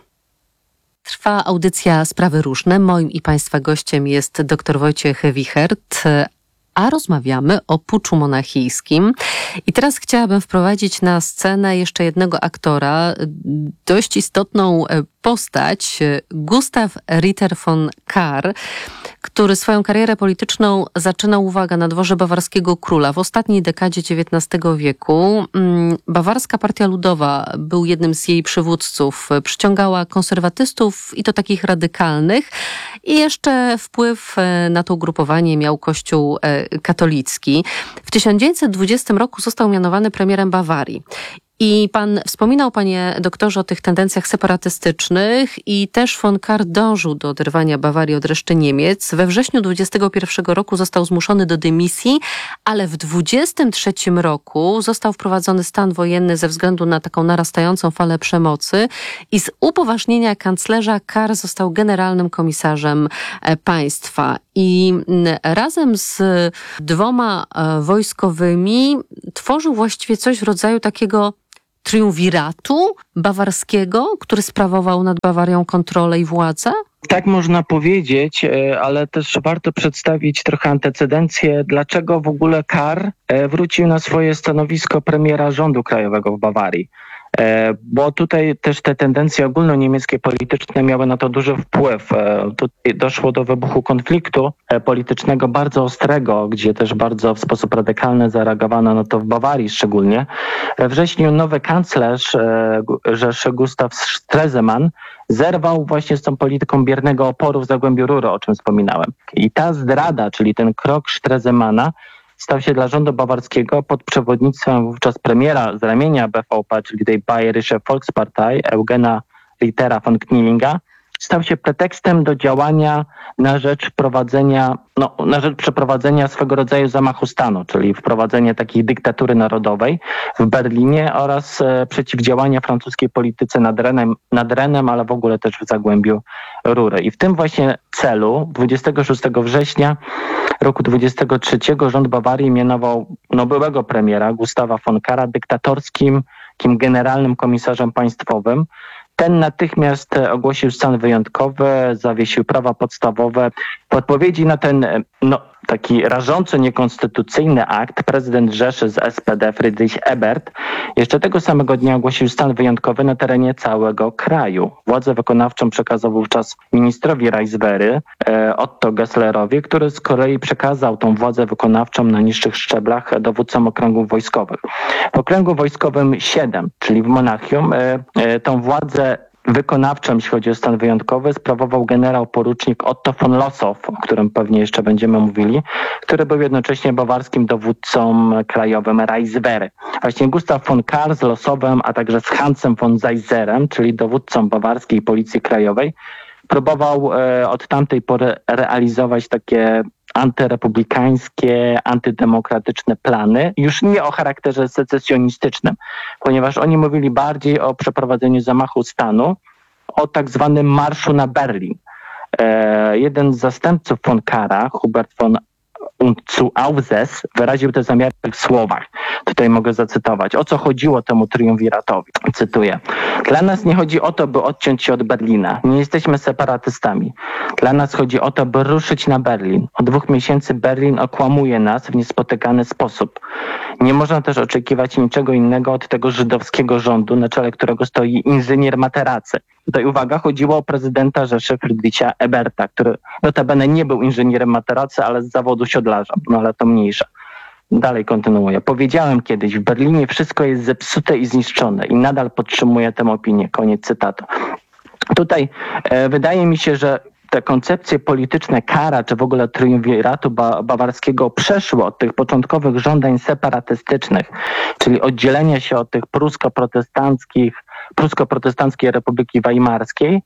Trwa audycja Sprawy Różne. Moim i Państwa gościem jest dr Wojciech Wichert, a rozmawiamy o puczu monachijskim. I teraz chciałabym wprowadzić na scenę jeszcze jednego aktora, dość istotną postać, Gustav Ritter von Kahr, który swoją karierę polityczną zaczynał, uwaga, na dworze bawarskiego króla w ostatniej dekadzie dziewiętnastego wieku. Bawarska Partia Ludowa był jednym z jej przywódców. Przyciągała konserwatystów i to takich radykalnych. I jeszcze wpływ na to ugrupowanie miał Kościół katolicki. W tysiąc dziewięćset dwudziestym roku został mianowany premierem Bawarii. I pan wspominał, panie doktorze, o tych tendencjach separatystycznych i też von Kahr dążył do oderwania Bawarii od reszty Niemiec. We wrześniu dwudziestego pierwszego roku został zmuszony do dymisji, ale w dwudziestym trzecim roku został wprowadzony stan wojenny ze względu na taką narastającą falę przemocy i z upoważnienia kanclerza Kahr został generalnym komisarzem państwa. I razem z dwoma wojskowymi tworzył właściwie coś w rodzaju takiego triumviratu bawarskiego, który sprawował nad Bawarią kontrolę i władzę? Tak można powiedzieć, ale też warto przedstawić trochę antecedencję, dlaczego w ogóle Kahr wrócił na swoje stanowisko premiera rządu krajowego w Bawarii. Bo tutaj też te tendencje ogólnoniemieckie polityczne miały na to duży wpływ. Tutaj doszło do wybuchu konfliktu politycznego bardzo ostrego, gdzie też bardzo w sposób radykalny zareagowano na to w Bawarii szczególnie. We wrześniu nowy kanclerz Rzeszy Gustav Stresemann zerwał właśnie z tą polityką biernego oporu w Zagłębiu Rury, o czym wspominałem. I ta zdrada, czyli ten krok Stresemana, stał się dla rządu bawarskiego pod przewodnictwem wówczas premiera z ramienia B V P, czyli tej Bayerische Volkspartei, Eugena Rittera von Knilinga, stał się pretekstem do działania na rzecz prowadzenia, no, na rzecz przeprowadzenia swego rodzaju zamachu stanu, czyli wprowadzenia takiej dyktatury narodowej w Berlinie oraz e, przeciwdziałania francuskiej polityce nad Renem, nad Renem, ale w ogóle też w Zagłębiu Rury. I w tym właśnie celu dwudziestego szóstego września roku dwudziestego trzeciego rząd Bawarii mianował no, byłego premiera Gustawa von Kahr'a dyktatorskim takim generalnym komisarzem państwowym. Ten natychmiast ogłosił stan wyjątkowy, zawiesił prawa podstawowe. W odpowiedzi na ten no, taki rażąco niekonstytucyjny akt prezydent Rzeszy z S P D Friedrich Ebert jeszcze tego samego dnia ogłosił stan wyjątkowy na terenie całego kraju. Władzę wykonawczą przekazał wówczas ministrowi Reichswehry e, Otto Gesslerowi, który z kolei przekazał tą władzę wykonawczą na niższych szczeblach dowódcom okręgów wojskowych. W okręgu wojskowym siedem, czyli w Monachium, e, e, tą władzę wykonawczym, jeśli chodzi o stan wyjątkowy, sprawował generał porucznik Otto von Lossow, o którym pewnie jeszcze będziemy mówili, który był jednocześnie bawarskim dowódcą krajowym Reichswehry. Właśnie Gustav von Kahr z Lossowem, a także z Hansem von Zeiserem, czyli dowódcą bawarskiej Policji Krajowej, próbował e, od tamtej pory realizować takie antyrepublikańskie, antydemokratyczne plany, już nie o charakterze secesjonistycznym, ponieważ oni mówili bardziej o przeprowadzeniu zamachu stanu, o tak zwanym marszu na Berlin. E, jeden z zastępców von Kahr'a, Hubert von zu Aufses, wyraził te zamiary w słowach. Tutaj mogę zacytować. O co chodziło temu triumviratowi? Cytuję. Dla nas nie chodzi o to, by odciąć się od Berlina. Nie jesteśmy separatystami. Dla nas chodzi o to, by ruszyć na Berlin. Od dwóch miesięcy Berlin okłamuje nas w niespotykany sposób. Nie można też oczekiwać niczego innego od tego żydowskiego rządu, na czele którego stoi inżynier Materacy. Tutaj uwaga, chodziło o prezydenta Rzeszy Friedricha Eberta, który notabene nie był inżynierem Materacy, ale z zawodu siodlarza, no ale to mniejsza. Dalej kontynuuję. Powiedziałem kiedyś, w Berlinie wszystko jest zepsute i zniszczone i nadal podtrzymuję tę opinię. Koniec cytatu. Tutaj e, wydaje mi się, że te koncepcje polityczne Kahr'a, czy w ogóle triumviratu ba- bawarskiego przeszły od tych początkowych żądań separatystycznych, czyli oddzielenia się od tych prusko-protestanckich, prusko-protestanckiej Republiki Weimarskiej,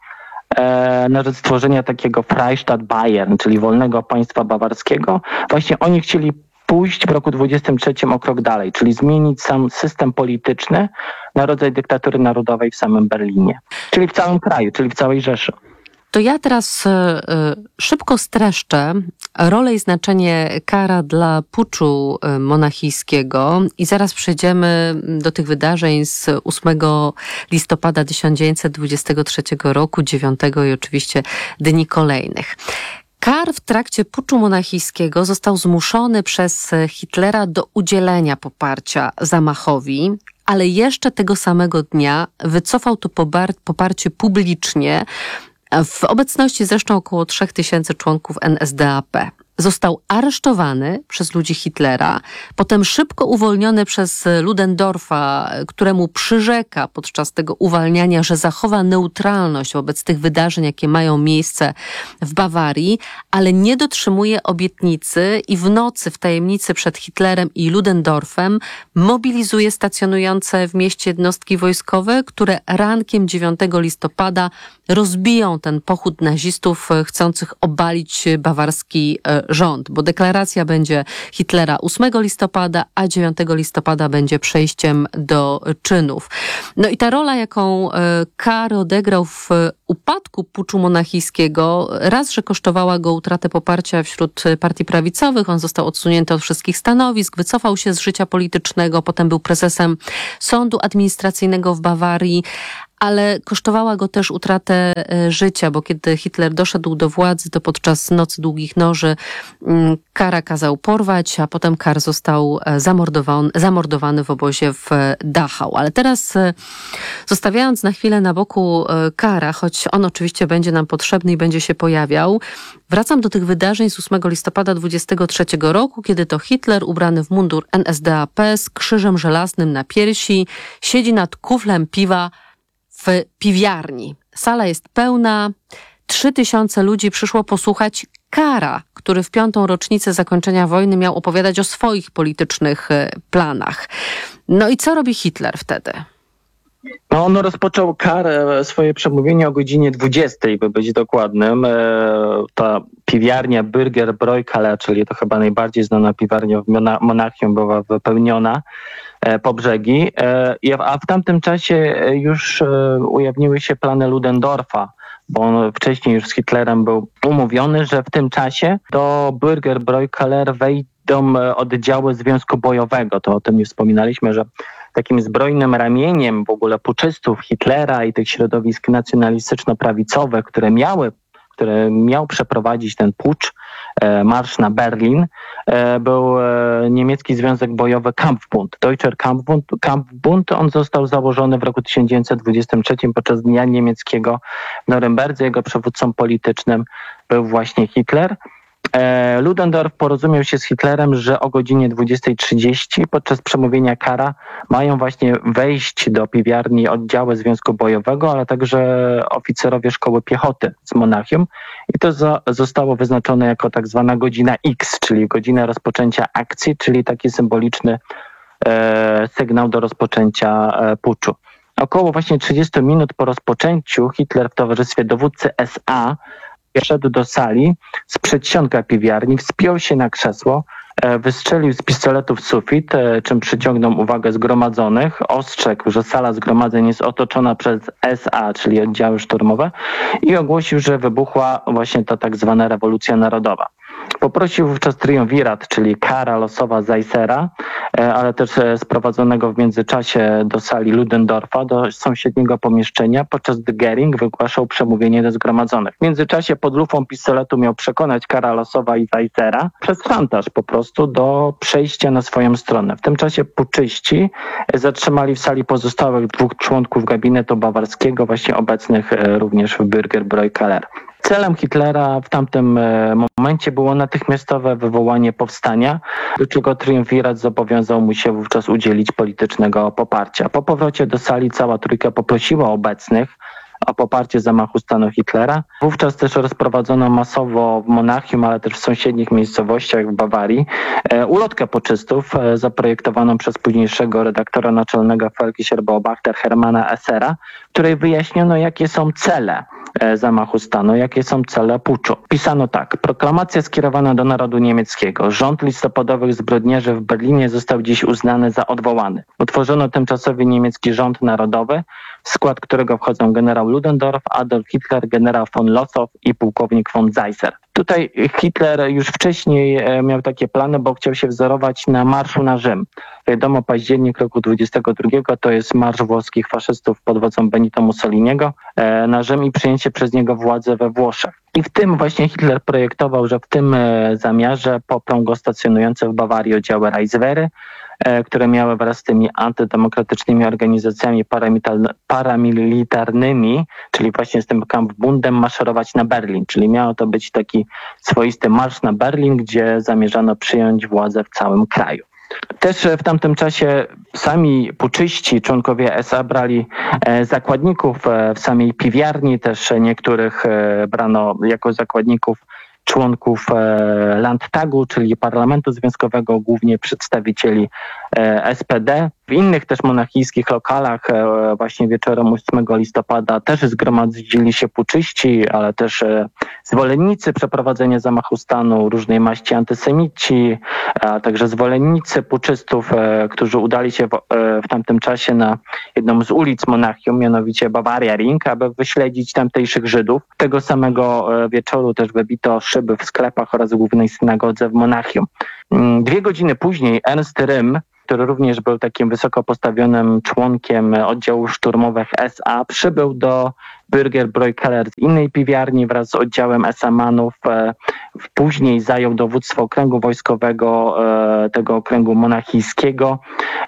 e, na rzecz stworzenia takiego Freistaat Bayern, czyli wolnego państwa bawarskiego. Właśnie oni chcieli pójść w roku dwudziestym trzecim o krok dalej, czyli zmienić sam system polityczny na rodzaj dyktatury narodowej w samym Berlinie, czyli w całym kraju, czyli w całej Rzeszy. To ja teraz y, szybko streszczę rolę i znaczenie Kahr'a dla puczu monachijskiego i zaraz przejdziemy do tych wydarzeń z ósmego listopada tysiąc dziewięćset dwudziestego trzeciego roku, dziewiątego i oczywiście dni kolejnych. Kahr w trakcie puczu monachijskiego został zmuszony przez Hitlera do udzielenia poparcia zamachowi, ale jeszcze tego samego dnia wycofał to popar- poparcie publicznie, w obecności zresztą około trzech tysięcy członków N S D A P. Został aresztowany przez ludzi Hitlera, potem szybko uwolniony przez Ludendorffa, któremu przyrzeka podczas tego uwalniania, że zachowa neutralność wobec tych wydarzeń, jakie mają miejsce w Bawarii, ale nie dotrzymuje obietnicy i w nocy w tajemnicy przed Hitlerem i Ludendorffem mobilizuje stacjonujące w mieście jednostki wojskowe, które rankiem dziewiątego listopada rozbiją ten pochód nazistów chcących obalić bawarski rząd, bo deklaracja będzie Hitlera ósmego listopada, a dziewiątego listopada będzie przejściem do czynów. No i ta rola, jaką Kahr odegrał w upadku puczu monachijskiego, raz, że kosztowała go utratę poparcia wśród partii prawicowych, on został odsunięty od wszystkich stanowisk, wycofał się z życia politycznego, potem był prezesem sądu administracyjnego w Bawarii, ale kosztowała go też utratę życia, bo kiedy Hitler doszedł do władzy, to podczas Nocy Długich Noży Kahr'a kazał porwać, a potem Kahr został zamordowany, zamordowany w obozie w Dachau. Ale teraz, zostawiając na chwilę na boku Kahr'a, choć on oczywiście będzie nam potrzebny i będzie się pojawiał, wracam do tych wydarzeń z ósmego listopada dwudziestego trzeciego roku, kiedy to Hitler, ubrany w mundur N S D A P z krzyżem żelaznym na piersi, siedzi nad kuflem piwa w piwiarni. Sala jest pełna. Trzy tysiące ludzi przyszło posłuchać Kahr'a, który w piątą rocznicę zakończenia wojny miał opowiadać o swoich politycznych planach. No i co robi Hitler wtedy? No, on rozpoczął karę, swoje przemówienie o godzinie dwudziestej, by być dokładnym. E, ta piwiarnia Burgerbräukeller, czyli to chyba najbardziej znana piwiarnia w Mona- Monachium, była wypełniona e, po brzegi. E, a w tamtym czasie już e, ujawniły się plany Ludendorfa, bo on wcześniej już z Hitlerem był umówiony, że w tym czasie do Burgerbräukeller wejdą oddziały Związku Bojowego. To o tym już wspominaliśmy, że takim zbrojnym ramieniem w ogóle puczystów Hitlera i tych środowisk nacjonalistyczno-prawicowych, które miały, które miał przeprowadzić ten pucz, e, marsz na Berlin, e, był e, niemiecki związek bojowy Kampfbund. Deutscher Kampfbund, Kampfbund, on został założony w roku tysiąc dziewięćset dwudziestym trzecim podczas Dnia Niemieckiego w Norymberdze. Jego przywódcą politycznym był właśnie Hitler. Ludendorff porozumiał się z Hitlerem, że o godzinie dwudziestej trzydzieści podczas przemówienia Kara mają właśnie wejść do piwiarni oddziały Związku Bojowego, ale także oficerowie szkoły piechoty z Monachium i to za, zostało wyznaczone jako tak zwana godzina X, czyli godzina rozpoczęcia akcji, czyli taki symboliczny e, sygnał do rozpoczęcia e, puczu. Około właśnie trzydzieści minut po rozpoczęciu Hitler w towarzystwie dowódcy S A wszedł do sali z przedsionka piwiarni, wspiął się na krzesło, wystrzelił z pistoletu w sufit, czym przyciągnął uwagę zgromadzonych, ostrzegł, że sala zgromadzeń jest otoczona przez S A, czyli oddziały szturmowe i ogłosił, że wybuchła właśnie ta tak zwana rewolucja narodowa. Poprosił wówczas triumvirat, czyli Kara losowa Zeissera, ale też sprowadzonego w międzyczasie do sali Ludendorffa, do sąsiedniego pomieszczenia, podczas gdy Göring wygłaszał przemówienie do zgromadzonych. W międzyczasie pod lufą pistoletu miał przekonać Kara losowa i Zeissera przez szantaż po prostu do przejścia na swoją stronę. W tym czasie puczyści zatrzymali w sali pozostałych dwóch członków gabinetu bawarskiego, właśnie obecnych również w Burgerbräukeller. Celem Hitlera w tamtym momencie było natychmiastowe wywołanie powstania, do czego triumvirat zobowiązał mu się wówczas udzielić politycznego poparcia. Po powrocie do sali cała trójka poprosiła obecnych o poparcie zamachu stanu Hitlera. Wówczas też rozprowadzono masowo w Monachium, ale też w sąsiednich miejscowościach w Bawarii e, ulotkę puczystów e, zaprojektowaną przez późniejszego redaktora naczelnego Völkischer Beobachter Hermana Essera, w której wyjaśniono, jakie są cele e, zamachu stanu, jakie są cele puczu. Pisano tak: proklamacja skierowana do narodu niemieckiego. Rząd listopadowych zbrodniarzy w Berlinie został dziś uznany za odwołany. Utworzono tymczasowy niemiecki rząd narodowy, w skład którego wchodzą generał Ludendorff, Adolf Hitler, generał von Lossow i pułkownik von Seisser. Tutaj Hitler już wcześniej miał takie plany, bo chciał się wzorować na marszu na Rzym. Wiadomo, październik roku dwudziestego drugiego to jest marsz włoskich faszystów pod wodzą Benito Mussoliniego na Rzym i przejęcie przez niego władzy we Włoszech. I w tym właśnie Hitler projektował, że w tym zamiarze poprą go stacjonujące w Bawarii oddziały Reichswehry, które miały wraz z tymi antydemokratycznymi organizacjami paramilitarnymi, czyli właśnie z tym Kampfbundem, maszerować na Berlin. Czyli miało to być taki swoisty marsz na Berlin, gdzie zamierzano przyjąć władzę w całym kraju. Też w tamtym czasie sami puczyści, członkowie S A brali zakładników w samej piwiarni, też niektórych brano jako zakładników członków Landtagu, czyli Parlamentu Związkowego, głównie przedstawicieli S P D. W innych też monachijskich lokalach właśnie wieczorem ósmego listopada też zgromadzili się puczyści, ale też zwolennicy przeprowadzenia zamachu stanu, różnej maści antysemici, a także zwolennicy puczystów, którzy udali się w, w tamtym czasie na jedną z ulic Monachium, mianowicie Bavaria Ring, aby wyśledzić tamtejszych Żydów. Tego samego wieczoru też wybito szyby w sklepach oraz głównej synagodze w Monachium. Dwie godziny później Ernst Röhm, który również był takim wysoko postawionym członkiem oddziałów szturmowych S A, przybył do Burgerbräukeller z innej piwiarni wraz z oddziałem esamanów. Później zajął dowództwo okręgu wojskowego, tego okręgu monachijskiego.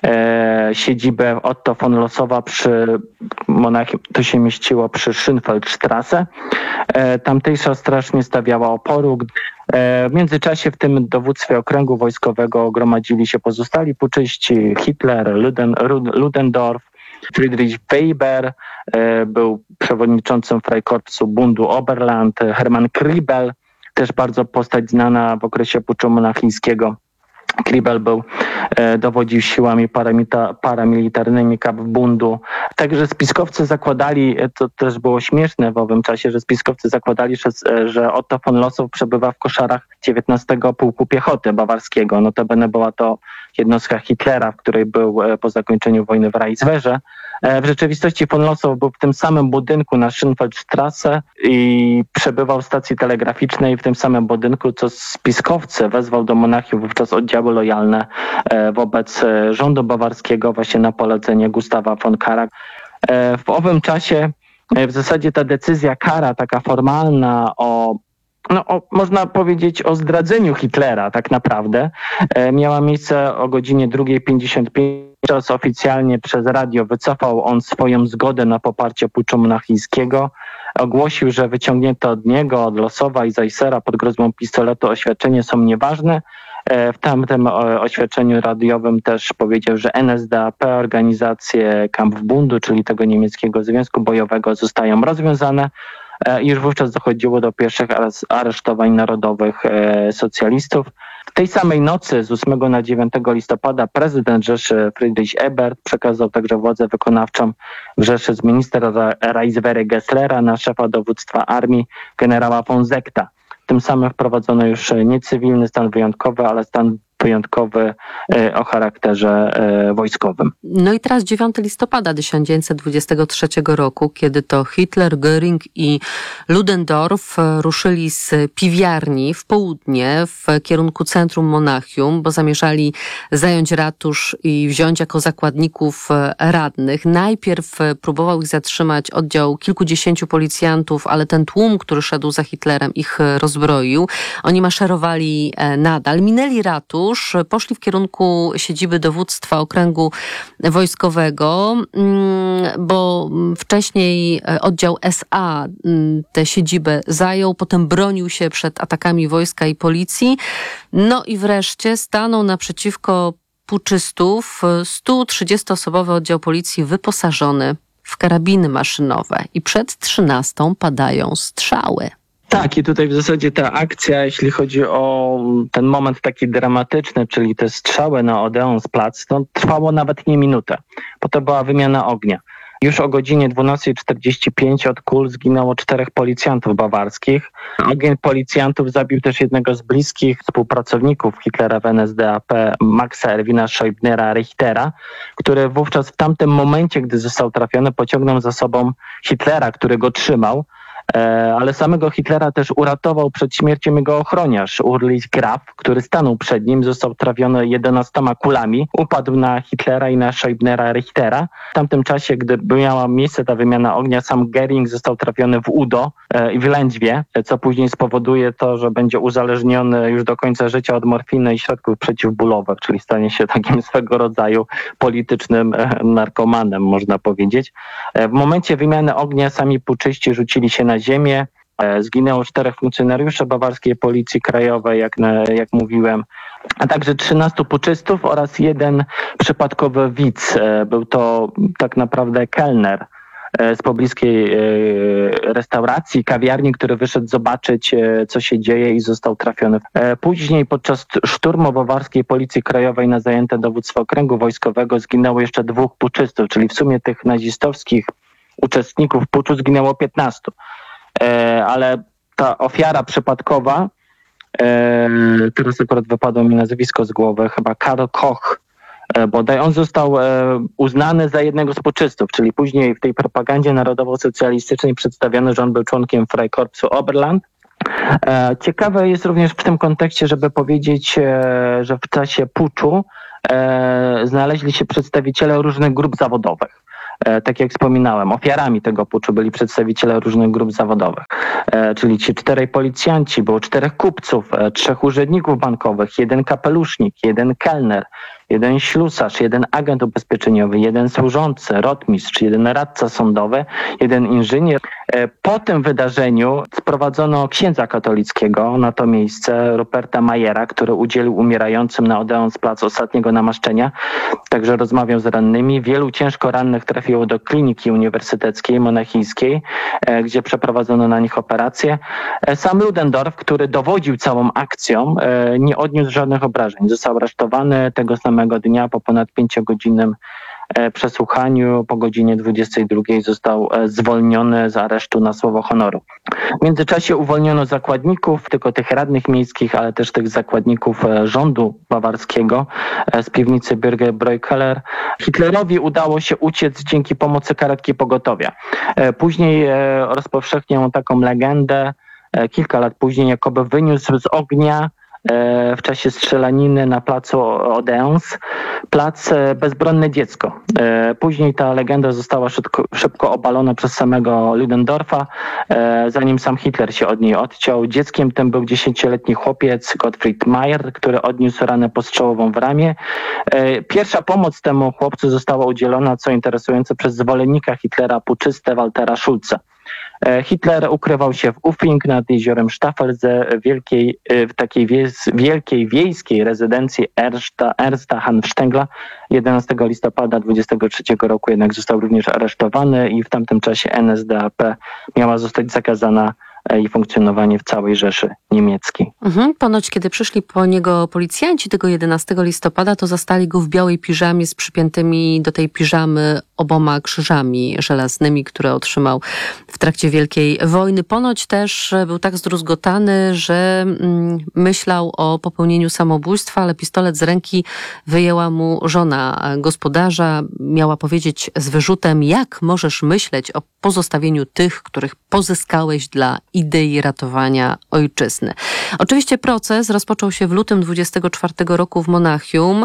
Siedzibę Otto von Lossowa przy Monachium, to się mieściło przy Schönfeldstrasse. Tamtejsza straż nie stawiała oporu. W międzyczasie w tym dowództwie okręgu wojskowego gromadzili się pozostali puczyści: Hitler, Luden, Ludendorff, Friedrich Weber, był przewodniczącym Freikorpsu Bundu Oberland, Hermann Kriebel, też bardzo postać znana w okresie puczu monachijskiego. Kriebel był e, dowodził siłami paramita, paramilitarnymi Kampfbundu. Także spiskowcy zakładali, to też było śmieszne w owym czasie, że spiskowcy zakładali, że, że Otto von Lossow przebywa w koszarach dziewiętnastego Pułku Piechoty Bawarskiego. Notabene była to jednostka Hitlera, w której był po zakończeniu wojny w Reichswehrze. W rzeczywistości von Lossow był w tym samym budynku na Schönfeldstrasse i przebywał w stacji telegraficznej w tym samym budynku, co spiskowcy wezwał do Monachium wówczas oddziały lojalne wobec rządu bawarskiego właśnie na polecenie Gustawa von Kahr. W owym czasie w zasadzie ta decyzja Kahra, taka formalna o No, o, można powiedzieć o zdradzeniu Hitlera tak naprawdę, e, miała miejsce o godzinie drugiej pięćdziesiąt pięć. Czas oficjalnie przez radio wycofał on swoją zgodę na poparcie puczu monachijskiego. Ogłosił, że wyciągnięte od niego, od Lossowa i Zeissera pod groźbą pistoletu oświadczenie są nieważne. E, w tamtym o, oświadczeniu radiowym też powiedział, że N S D A P, organizacje Kampfbundu, czyli tego niemieckiego związku bojowego, zostają rozwiązane. Już wówczas dochodziło do pierwszych aresztowań narodowych socjalistów. W tej samej nocy z ósmego na dziewiątego listopada prezydent Rzeszy Friedrich Ebert przekazał także władzę wykonawczą w Rzeszy z ministra Reichswehry Gesslera na szefa dowództwa armii generała von Seecta. Tym samym wprowadzono już nie cywilny stan wyjątkowy, ale stan wyjątkowy o charakterze wojskowym. No i teraz dziewiątego listopada tysiąc dziewięćset dwudziestego trzeciego roku, kiedy to Hitler, Göring i Ludendorff ruszyli z piwiarni w południe w kierunku centrum Monachium, bo zamierzali zająć ratusz i wziąć jako zakładników radnych. Najpierw próbował ich zatrzymać oddział kilkudziesięciu policjantów, ale ten tłum, który szedł za Hitlerem, ich rozbroił. Oni maszerowali nadal, minęli ratusz, poszli w kierunku siedziby dowództwa okręgu wojskowego, bo wcześniej oddział S A tę siedzibę zajął, potem bronił się przed atakami wojska i policji. No i wreszcie stanął naprzeciwko puczystów sto trzydziestoosobowy oddział policji wyposażony w karabiny maszynowe i przed trzynastą padają strzały. Tak, i tutaj w zasadzie ta akcja, jeśli chodzi o ten moment taki dramatyczny, czyli te strzały na Odeonsplac, to trwało nawet nie minutę, bo to była wymiana ognia. Już o godzinie dwunastej czterdzieści pięć od kul zginęło czterech policjantów bawarskich. Ogień policjantów zabił też jednego z bliskich współpracowników Hitlera w N S D A P, Maxa Erwina Scheubnera Richtera, który wówczas w tamtym momencie, gdy został trafiony, pociągnął za sobą Hitlera, który go trzymał. Ale samego Hitlera też uratował przed śmiercią jego ochroniarz Ulrich Graf, który stanął przed nim, został trafiony jedenastoma kulami, upadł na Hitlera i na Scheubnera Richtera. W tamtym czasie, gdy miała miejsce ta wymiana ognia, sam Göring został trafiony w udo i w lędźwie, co później spowoduje to, że będzie uzależniony już do końca życia od morfiny i środków przeciwbólowych, czyli stanie się takim swego rodzaju politycznym narkomanem, można powiedzieć. W momencie wymiany ognia sami puczyści rzucili się na ziemię. Zginęło czterech funkcjonariuszy bawarskiej Policji Krajowej, jak, na, jak mówiłem, a także trzynastu puczystów oraz jeden przypadkowy widz. Był to tak naprawdę kelner z pobliskiej restauracji, kawiarni, który wyszedł zobaczyć, co się dzieje i został trafiony. Później podczas szturmu bawarskiej Policji Krajowej na zajęte dowództwo okręgu wojskowego zginęło jeszcze dwóch puczystów, czyli w sumie tych nazistowskich uczestników puczu zginęło piętnastu. Ale ta ofiara przypadkowa, teraz akurat wypadło mi nazwisko z głowy, chyba Karl Koch, bodaj on został uznany za jednego z puczystów, czyli później w tej propagandzie narodowo-socjalistycznej przedstawiono, że on był członkiem Freikorpsu Oberland. Ciekawe jest również w tym kontekście, żeby powiedzieć, że w czasie puczu znaleźli się przedstawiciele różnych grup zawodowych. Tak jak wspominałem, ofiarami tego puczu byli przedstawiciele różnych grup zawodowych, czyli ci czterej policjanci, było czterech kupców, trzech urzędników bankowych, jeden kapelusznik, jeden kelner, jeden ślusarz, jeden agent ubezpieczeniowy, jeden służący, rotmistrz, jeden radca sądowy, jeden inżynier. Po tym wydarzeniu sprowadzono księdza katolickiego na to miejsce, Ruperta Mayera, który udzielił umierającym na Odeonsplatz ostatniego namaszczenia. Także rozmawiał z rannymi. Wielu ciężko rannych trafiło do kliniki uniwersyteckiej, monachijskiej, gdzie przeprowadzono na nich operację. Sam Ludendorff, który dowodził całą akcją, nie odniósł żadnych obrażeń. Został aresztowany tego samego samego dnia po ponad pięciogodzinnym przesłuchaniu po godzinie dwudziestej drugiej został zwolniony z aresztu na słowo honoru. W międzyczasie uwolniono zakładników, tylko tych radnych miejskich, ale też tych zakładników rządu bawarskiego z piwnicy Bürger Bräukeller. Hitlerowi udało się uciec dzięki pomocy karetki pogotowia. Później rozpowszechniał taką legendę, kilka lat później, jakoby wyniósł z ognia w czasie strzelaniny na placu Odeons plac bezbronne dziecko. Później ta legenda została szybko, szybko obalona przez samego Ludendorffa, zanim sam Hitler się od niej odciął. Dzieckiem tym był dziesięcioletni chłopiec Gottfried Mayer, który odniósł ranę postrzałową w ramię. Pierwsza pomoc temu chłopcu została udzielona, co interesujące, przez zwolennika Hitlera, puczystę Waltera Schulze. Hitler ukrywał się w Uffing nad jeziorem Staffelse w wielkiej, w takiej wies, wielkiej wiejskiej rezydencji Ernsta, Ernsta Hanfstengla. jedenastego listopada dwudziestego trzeciego roku jednak został również aresztowany i w tamtym czasie N S D A P miała zostać zakazana i funkcjonowanie w całej Rzeszy Niemieckiej. Mhm. Ponoć kiedy przyszli po niego policjanci tego jedenastego listopada, to zastali go w białej piżamie z przypiętymi do tej piżamy oboma krzyżami żelaznymi, które otrzymał w trakcie Wielkiej Wojny. Ponoć też był tak zdruzgotany, że mm, myślał o popełnieniu samobójstwa, ale pistolet z ręki wyjęła mu żona gospodarza. Miała powiedzieć z wyrzutem: jak możesz myśleć o pozostawieniu tych, których pozyskałeś dla idei ratowania ojczyzny. Oczywiście proces rozpoczął się w lutym dwudziestego czwartego roku w Monachium.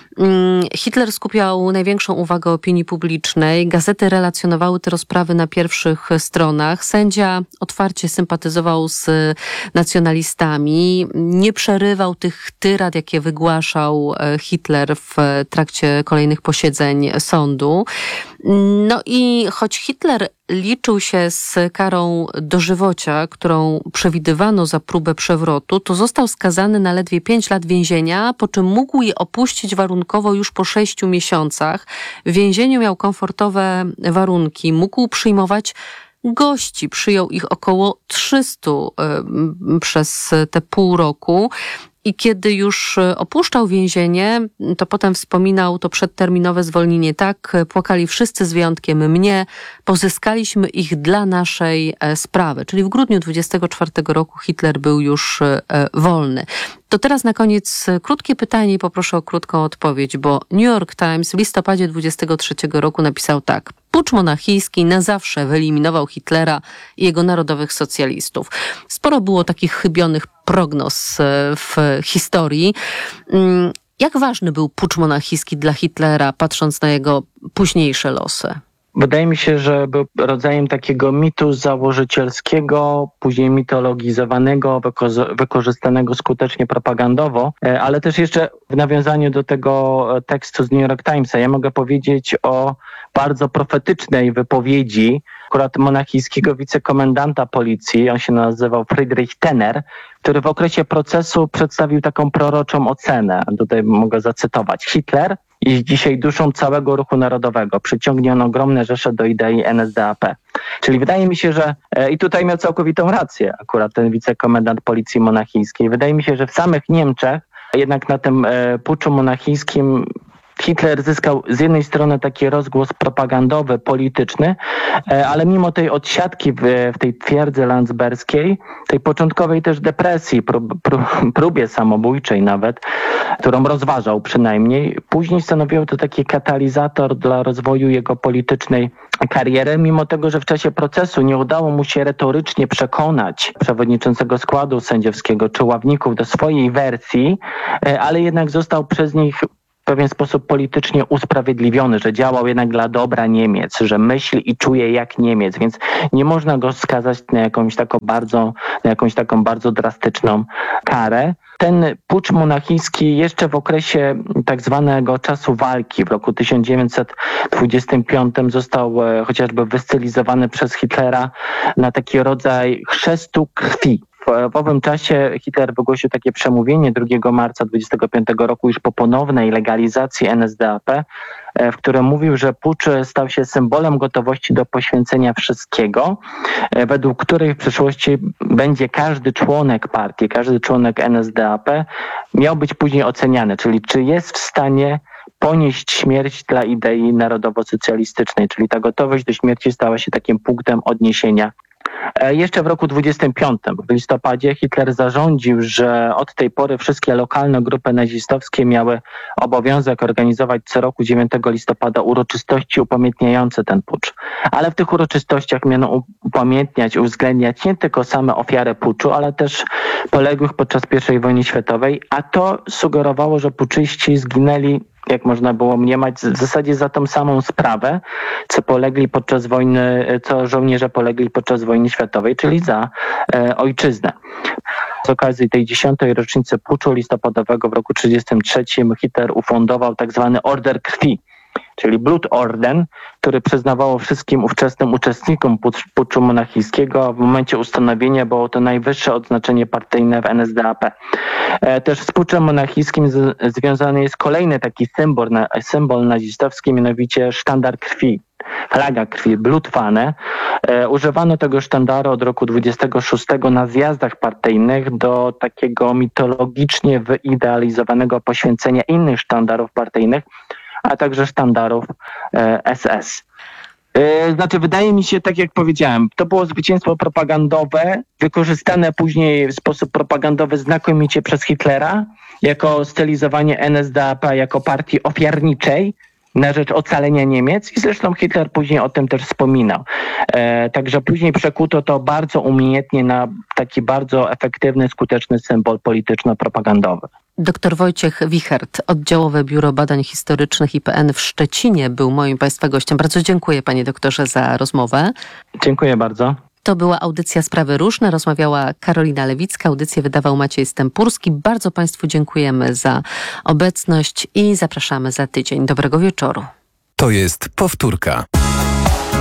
Hitler skupiał największą uwagę opinii publicznej. Gazety relacjonowały te rozprawy na pierwszych stronach. Sędzia otwarcie sympatyzował z nacjonalistami. Nie przerywał tych tyrad, jakie wygłaszał Hitler w trakcie kolejnych posiedzeń sądu. No i choć Hitler liczył się z karą dożywocia, którą przewidywano za próbę przewrotu, to został skazany na ledwie pięć lat więzienia, po czym mógł je opuścić warunkowo już po sześciu miesiącach. W więzieniu miał komfortowe warunki, mógł przyjmować gości, przyjął ich około trzystu y, przez te pół roku. I kiedy już opuszczał więzienie, to potem wspominał to przedterminowe zwolnienie tak: płakali wszyscy z wyjątkiem mnie, pozyskaliśmy ich dla naszej sprawy. Czyli w grudniu dwudziestego czwartego roku Hitler był już wolny. To teraz na koniec krótkie pytanie i poproszę o krótką odpowiedź, bo New York Times w listopadzie dwudziestego trzeciego roku napisał tak: pucz monachijski na zawsze wyeliminował Hitlera i jego narodowych socjalistów. Sporo było takich chybionych prognoz w historii. Jak ważny był pucz monachijski dla Hitlera, patrząc na jego późniejsze losy? Wydaje mi się, że był rodzajem takiego mitu założycielskiego, później mitologizowanego, wyko- wykorzystanego skutecznie propagandowo, ale też jeszcze w nawiązaniu do tego tekstu z New York Timesa, ja mogę powiedzieć o bardzo profetycznej wypowiedzi akurat monachijskiego wicekomendanta policji, on się nazywał Friedrich Tenner, który w okresie procesu przedstawił taką proroczą ocenę. Tutaj mogę zacytować: Hitler jest dzisiaj duszą całego ruchu narodowego. Przyciągnie on ogromne rzesze do idei N S D A P. Czyli wydaje mi się, że i tutaj miał całkowitą rację akurat ten wicekomendant policji monachijskiej. Wydaje mi się, że w samych Niemczech jednak na tym puczu monachijskim Hitler zyskał z jednej strony taki rozgłos propagandowy, polityczny, ale mimo tej odsiadki w, w tej twierdzy landsberskiej, tej początkowej też depresji, prób, prób, próbie samobójczej nawet, którą rozważał przynajmniej, później stanowiło to taki katalizator dla rozwoju jego politycznej kariery, mimo tego, że w czasie procesu nie udało mu się retorycznie przekonać przewodniczącego składu sędziowskiego czy ławników do swojej wersji, ale jednak został przez nich w pewien sposób politycznie usprawiedliwiony, że działał jednak dla dobra Niemiec, że myśli i czuje jak Niemiec, więc nie można go skazać na jakąś taką bardzo, na jakąś taką bardzo drastyczną karę. Ten pucz monachijski jeszcze w okresie tak zwanego czasu walki w roku tysiąc dziewięćset dwudziestym piątym został e, chociażby wystylizowany przez Hitlera na taki rodzaj chrztu krwi. W, w owym czasie Hitler wygłosił takie przemówienie drugiego marca dwudziestego piątego roku już po ponownej legalizacji N S D A P, w którym mówił, że pucz stał się symbolem gotowości do poświęcenia wszystkiego, według której w przyszłości będzie każdy członek partii, każdy członek N S D A P miał być później oceniany, czyli czy jest w stanie ponieść śmierć dla idei narodowo-socjalistycznej, czyli ta gotowość do śmierci stała się takim punktem odniesienia. Jeszcze w roku dwudziestym piątym, w listopadzie, Hitler zarządził, że od tej pory wszystkie lokalne grupy nazistowskie miały obowiązek organizować co roku dziewiątego listopada uroczystości upamiętniające ten pucz. Ale w tych uroczystościach miano upamiętniać, uwzględniać nie tylko same ofiary puczu, ale też poległych podczas pierwszej wojny światowej, a to sugerowało, że puczyści zginęli, jak można było mniemać, w zasadzie za tą samą sprawę, co polegli podczas wojny, co żołnierze polegli podczas wojny światowej, czyli za e, ojczyznę. Z okazji tej dziesiątej rocznicy puczu listopadowego w roku trzydziestym trzecim Hitler ufundował tak zwany Order Krwi, czyli Blutorden, który przyznawało wszystkim ówczesnym uczestnikom pucz, puczu monachijskiego, a w momencie ustanowienia było to najwyższe odznaczenie partyjne w N S D A P. E, też z puczem monachijskim z, związany jest kolejny taki symbol, na, symbol nazistowski, mianowicie sztandar krwi. Flaga krwi, Blutfahne. E, używano tego sztandaru od roku dwudziestego szóstego na zjazdach partyjnych do takiego mitologicznie wyidealizowanego poświęcenia innych sztandarów partyjnych, a także sztandarów e, S S. E, znaczy, wydaje mi się, tak jak powiedziałem, to było zwycięstwo propagandowe, wykorzystane później w sposób propagandowy znakomicie przez Hitlera, jako stylizowanie N S D A P jako partii ofiarniczej na rzecz ocalenia Niemiec i zresztą Hitler później o tym też wspominał. E, także później przekuto to bardzo umiejętnie na taki bardzo efektywny, skuteczny symbol polityczno-propagandowy. Doktor Wojciech Wichert, Oddziałowe Biuro Badań Historycznych I P N w Szczecinie był moim Państwa gościem. Bardzo dziękuję Panie doktorze za rozmowę. Dziękuję bardzo. To była audycja Sprawy Różne. Rozmawiała Karolina Lewicka. Audycję wydawał Maciej Stępurski. Bardzo Państwu dziękujemy za obecność i zapraszamy za tydzień. Dobrego wieczoru. To jest powtórka.